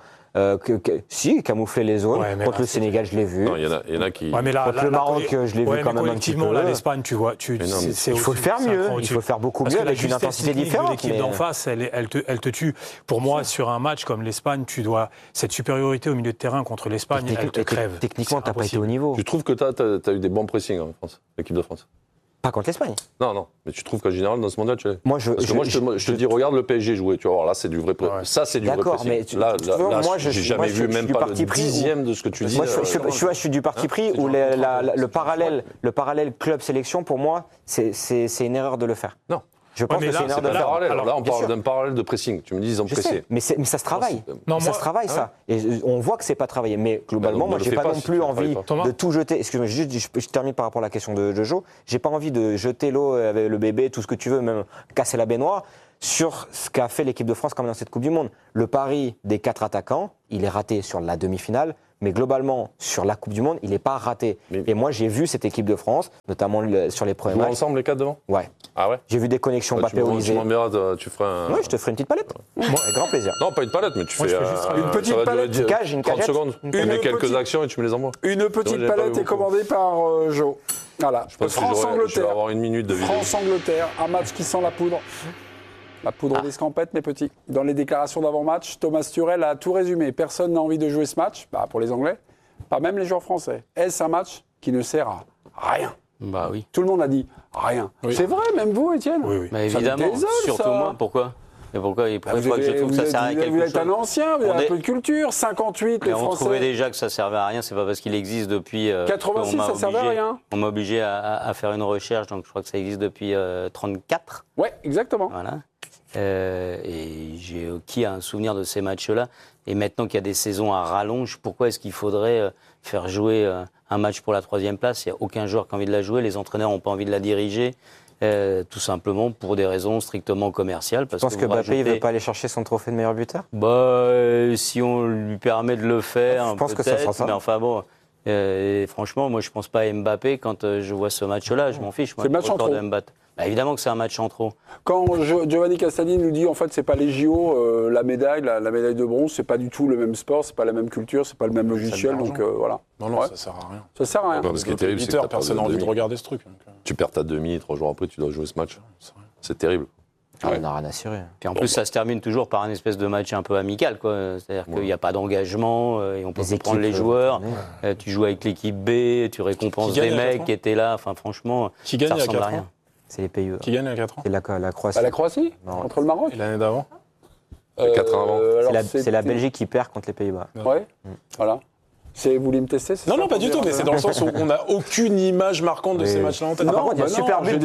Camoufler les zones. Contre le Sénégal, je l'ai vu. Non, il y en a qui. Contre le Maroc, je l'ai vu quand même un petit peu. Là, l'Espagne, tu vois. Il faut le faire mieux. Il faut le faire beaucoup mieux avec une intensité différente. L'équipe d'en face, elle te tue. Pour moi, sur un match comme l'Espagne, tu dois. Cette supériorité au milieu de terrain contre l'Espagne, elle te crève. Techniquement, tu n'as pas été au niveau. Tu trouves que tu as eu des bons pressings en France, l'équipe de France? Pas contre l'Espagne. Non. Mais tu trouves qu'en général, dans ce mondial, tu l'as? Moi, je te dis, regarde le PSG jouer, tu vas voir, là, c'est du vrai pressing. Ça, c'est du vrai pressing. Là, j'ai jamais vu même pas le dixième de ce que tu dis. Moi, je suis du parti pris où le parallèle club-sélection, pour moi, c'est une erreur de le faire. Non. Je pense que c'est une erreur de le faire. Là, on parle d'un parallèle de pressing. Tu me dis, ils ont pressé. Mais ça se travaille. Ça se travaille, ça. Et on voit que c'est pas travaillé. Mais globalement, moi, j'ai pas non plus envie de tout jeter. Excuse-moi, je termine par rapport à la question de Jo. J'ai pas envie de jeter l'eau avec le bébé, tout ce que tu veux, même casser la baignoire, sur ce qu'a fait l'équipe de France quand même dans cette Coupe du Monde. Le pari des 4 attaquants, il est raté sur la demi-finale. Mais globalement, sur la Coupe du Monde, il n'est pas raté. Et moi, j'ai vu cette équipe de France, notamment sur les premiers matchs. Ensemble, les 4 devant? Ouais. Ah ouais? J'ai vu des connexions Mbappé-Olysée. Tu m'emmèneras, tu feras un... Oui, je te ferai une petite palette. Avec grand plaisir. Non, pas une palette, mais tu fais une petite palette. Une cage, une 30 secondes. Tu mets quelques actions et tu me les envoies. Une petite palette est commandée par Jo. Voilà. Je pense que je vais avoir une minute de vidéo. France-Angleterre, un match qui sent la poudre. La poudre d'escampette, mes petits. Dans les déclarations d'avant-match, Thomas Tuchel a tout résumé. Personne n'a envie de jouer ce match, pour les Anglais. Pas même les joueurs français. Est-ce un match qui ne sert à rien? Bah oui. Tout le monde a dit rien. Oui. C'est vrai, même vous, Étienne? Oui. Bah évidemment, surtout moi. Pourquoi? Et pourquoi je trouve que ça sert à quelque chose? Vous êtes un ancien, vous avez un peu de culture. 58, les Français. On trouvait déjà que ça servait à rien. C'est pas parce qu'il existe depuis. 86, ça servait à rien. On m'a obligé à faire une recherche, donc je crois que ça existe depuis 34. Ouais, exactement. Voilà. Et qui a un souvenir de ces matchs-là? Et maintenant qu'il y a des saisons à rallonge, pourquoi est-ce qu'il faudrait faire jouer un match pour la 3e place? Il n'y a aucun joueur qui a envie de la jouer, les entraîneurs n'ont pas envie de la diriger, tout simplement pour des raisons strictement commerciales. Tu penses que Mbappé ne veut pas aller chercher son trophée de meilleur buteur? Si on lui permet de le faire, je pense que ça sera ça. Mais enfin bon... franchement, moi je pense pas à Mbappé quand je vois ce match-là, je m'en fiche. C'est le match en trop. Évidemment que c'est un match en trop. Quand Giovanni Castelli nous dit en fait c'est pas les JO, la médaille de bronze, c'est pas du tout le même sport, c'est pas la même culture, c'est pas le même logiciel, donc voilà. Non, ça sert à rien. Ça sert à rien. Non, ce qui est terrible, c'est que personne n'a envie de regarder ce truc. Tu perds ta demi, 3 jours après, tu dois jouer ce match. C'est terrible. On n'a rien assuré. Puis en plus, ça se termine toujours par un espèce de match un peu amical, quoi. C'est-à-dire qu'il n'y a pas d'engagement et on peut prendre les joueurs. Tu joues avec l'équipe B, tu récompenses des mecs qui étaient là. Enfin, franchement, qui gagne ça ressemble à rien. C'est les pays. Qui gagne à 4 ans? C'est la Croatie. La Croatie? Contre le Maroc? Et l'année d'avant? 4 ans avant. C'est la Belgique qui perd contre les Pays-Bas. Ouais, voilà. Vous voulez me tester? Non, pas du tout, mais c'est dans le sens où on n'a aucune image marquante de ces matchs-là en tête. Par contre, il y a super but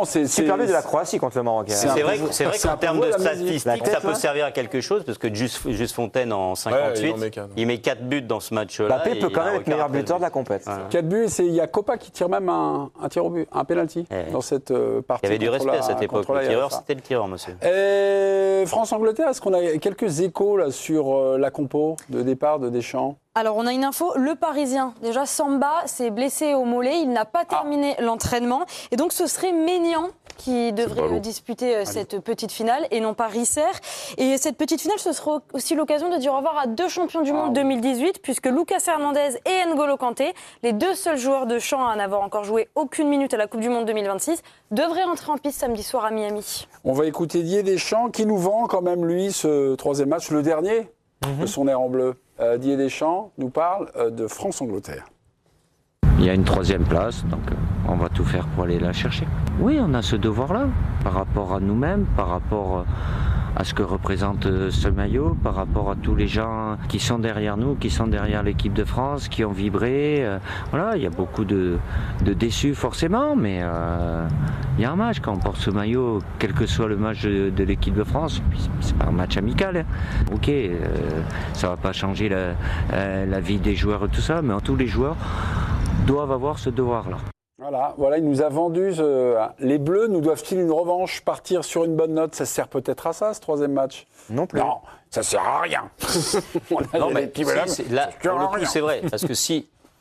de la Croatie contre le Maroc. C'est vrai qu'en termes de statistiques, ça peut servir à quelque chose, parce que Juste Fontaine, en 58, il met 4 buts dans ce match-là. Mbappé peut quand même être meilleur buteur de la compétition. 4 buts, il y a Copa qui tire même un tir au but, un penalty dans cette partie. Il y avait du respect à cette époque. Le tireur, c'était le tireur, monsieur. France-Angleterre, est-ce qu'on a quelques échos là, sur la compo de départ de Deschamps? Alors, on a une info, le Parisien, déjà Samba s'est blessé au mollet, il n'a pas terminé l'entraînement. Et donc, ce serait Maignan qui devrait disputer cette petite finale et non pas Risser. Et cette petite finale, ce sera aussi l'occasion de dire au revoir à 2 champions du monde 2018, puisque Lucas Hernandez et N'Golo Kanté, les 2 seuls joueurs de champ à n'avoir encore joué aucune minute à la Coupe du Monde 2026, devraient entrer en piste samedi soir à Miami. On va écouter Didier Deschamps qui nous vend quand même, lui, ce 3e match, le dernier de son air en bleu. Didier Deschamps nous parle de France-Angleterre. Il y a une 3e place, donc on va tout faire pour aller la chercher. Oui, on a ce devoir-là, par rapport à nous-mêmes, par rapport à ce que représente ce maillot, par rapport à tous les gens qui sont derrière nous, qui sont derrière l'équipe de France, qui ont vibré. Voilà, il y a beaucoup de déçus forcément, mais il y a un match quand on porte ce maillot, quel que soit le match de l'équipe de France, c'est pas un match amical. Hein. Ok, ça va pas changer la vie des joueurs et tout ça, mais tous les joueurs doivent avoir ce devoir-là. Voilà, il nous a vendu. Les Bleus nous doivent-ils une revanche, partir sur une bonne note? Ça sert peut-être à ça, ce 3e match? Non plus. Non, ça sert à rien. Non, mais là, pour le coup, c'est vrai, parce que si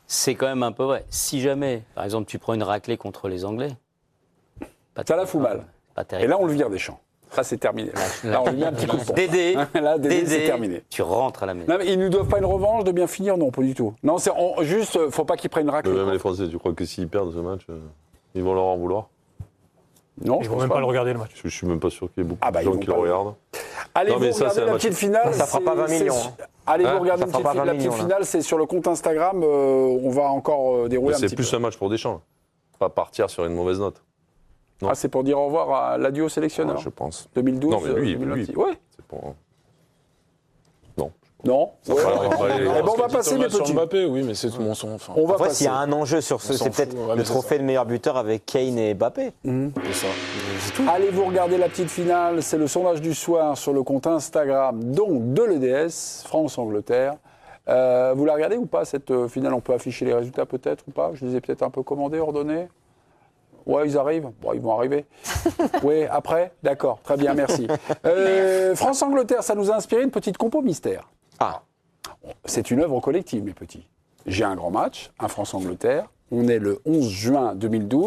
c'est quand même un peu vrai. Si jamais, par exemple, tu prends une raclée contre les Anglais, ça la fout mal. Pas terrible. Et là, on le vire Deschamps. Ça, c'est terminé. Là, on lui met un petit coup de pompe. Dédé, c'est terminé. Tu rentres à la maison. Non, mais ils ne doivent pas une revanche de bien finir, non, pas du tout. Non, juste, faut pas qu'ils prennent une raclée. Même les Français, tu crois que s'ils perdent ce match, ils vont leur en vouloir? Non, je ne vont même pas le regarder le match. Je suis même pas sûr qu'il y ait beaucoup de gens qui le regardent. Allez, vous regardez la petite finale. Ça fera pas 20 millions. Allez, vous regardez la petite finale, c'est sur le compte Instagram. On va encore dérouler un petit peu. C'est plus un match pour Deschamps. Pas partir sur une mauvaise note. Non. Ah, c'est pour dire au revoir à l'adieu au sélectionneur. Ouais, je pense. 2012. Non, mais lui. Ouais. C'est pour. Non. Non. On va passer les petits. Mbappé, oui, mais c'est tout mon son. On va passer. S'il y a un enjeu sur ce, c'est peut-être le trophée de meilleur buteur avec Kane et Mbappé. C'est ça. Allez, vous regardez la petite finale. C'est le sondage du soir sur le compte Instagram, donc de l'EDS, France-Angleterre. Vous la regardez ou pas, cette finale? On peut afficher les résultats peut-être ou pas? Je les ai peut-être un peu commandés, ordonnés. Ouais, ils arrivent. Bon, ils vont arriver. Oui, après? D'accord, très bien, merci. France-Angleterre, ça nous a inspiré une petite compo mystère. Ah. C'est une œuvre collective, mes petits. J'ai un grand match, un France-Angleterre. On est le 11 juin 2012.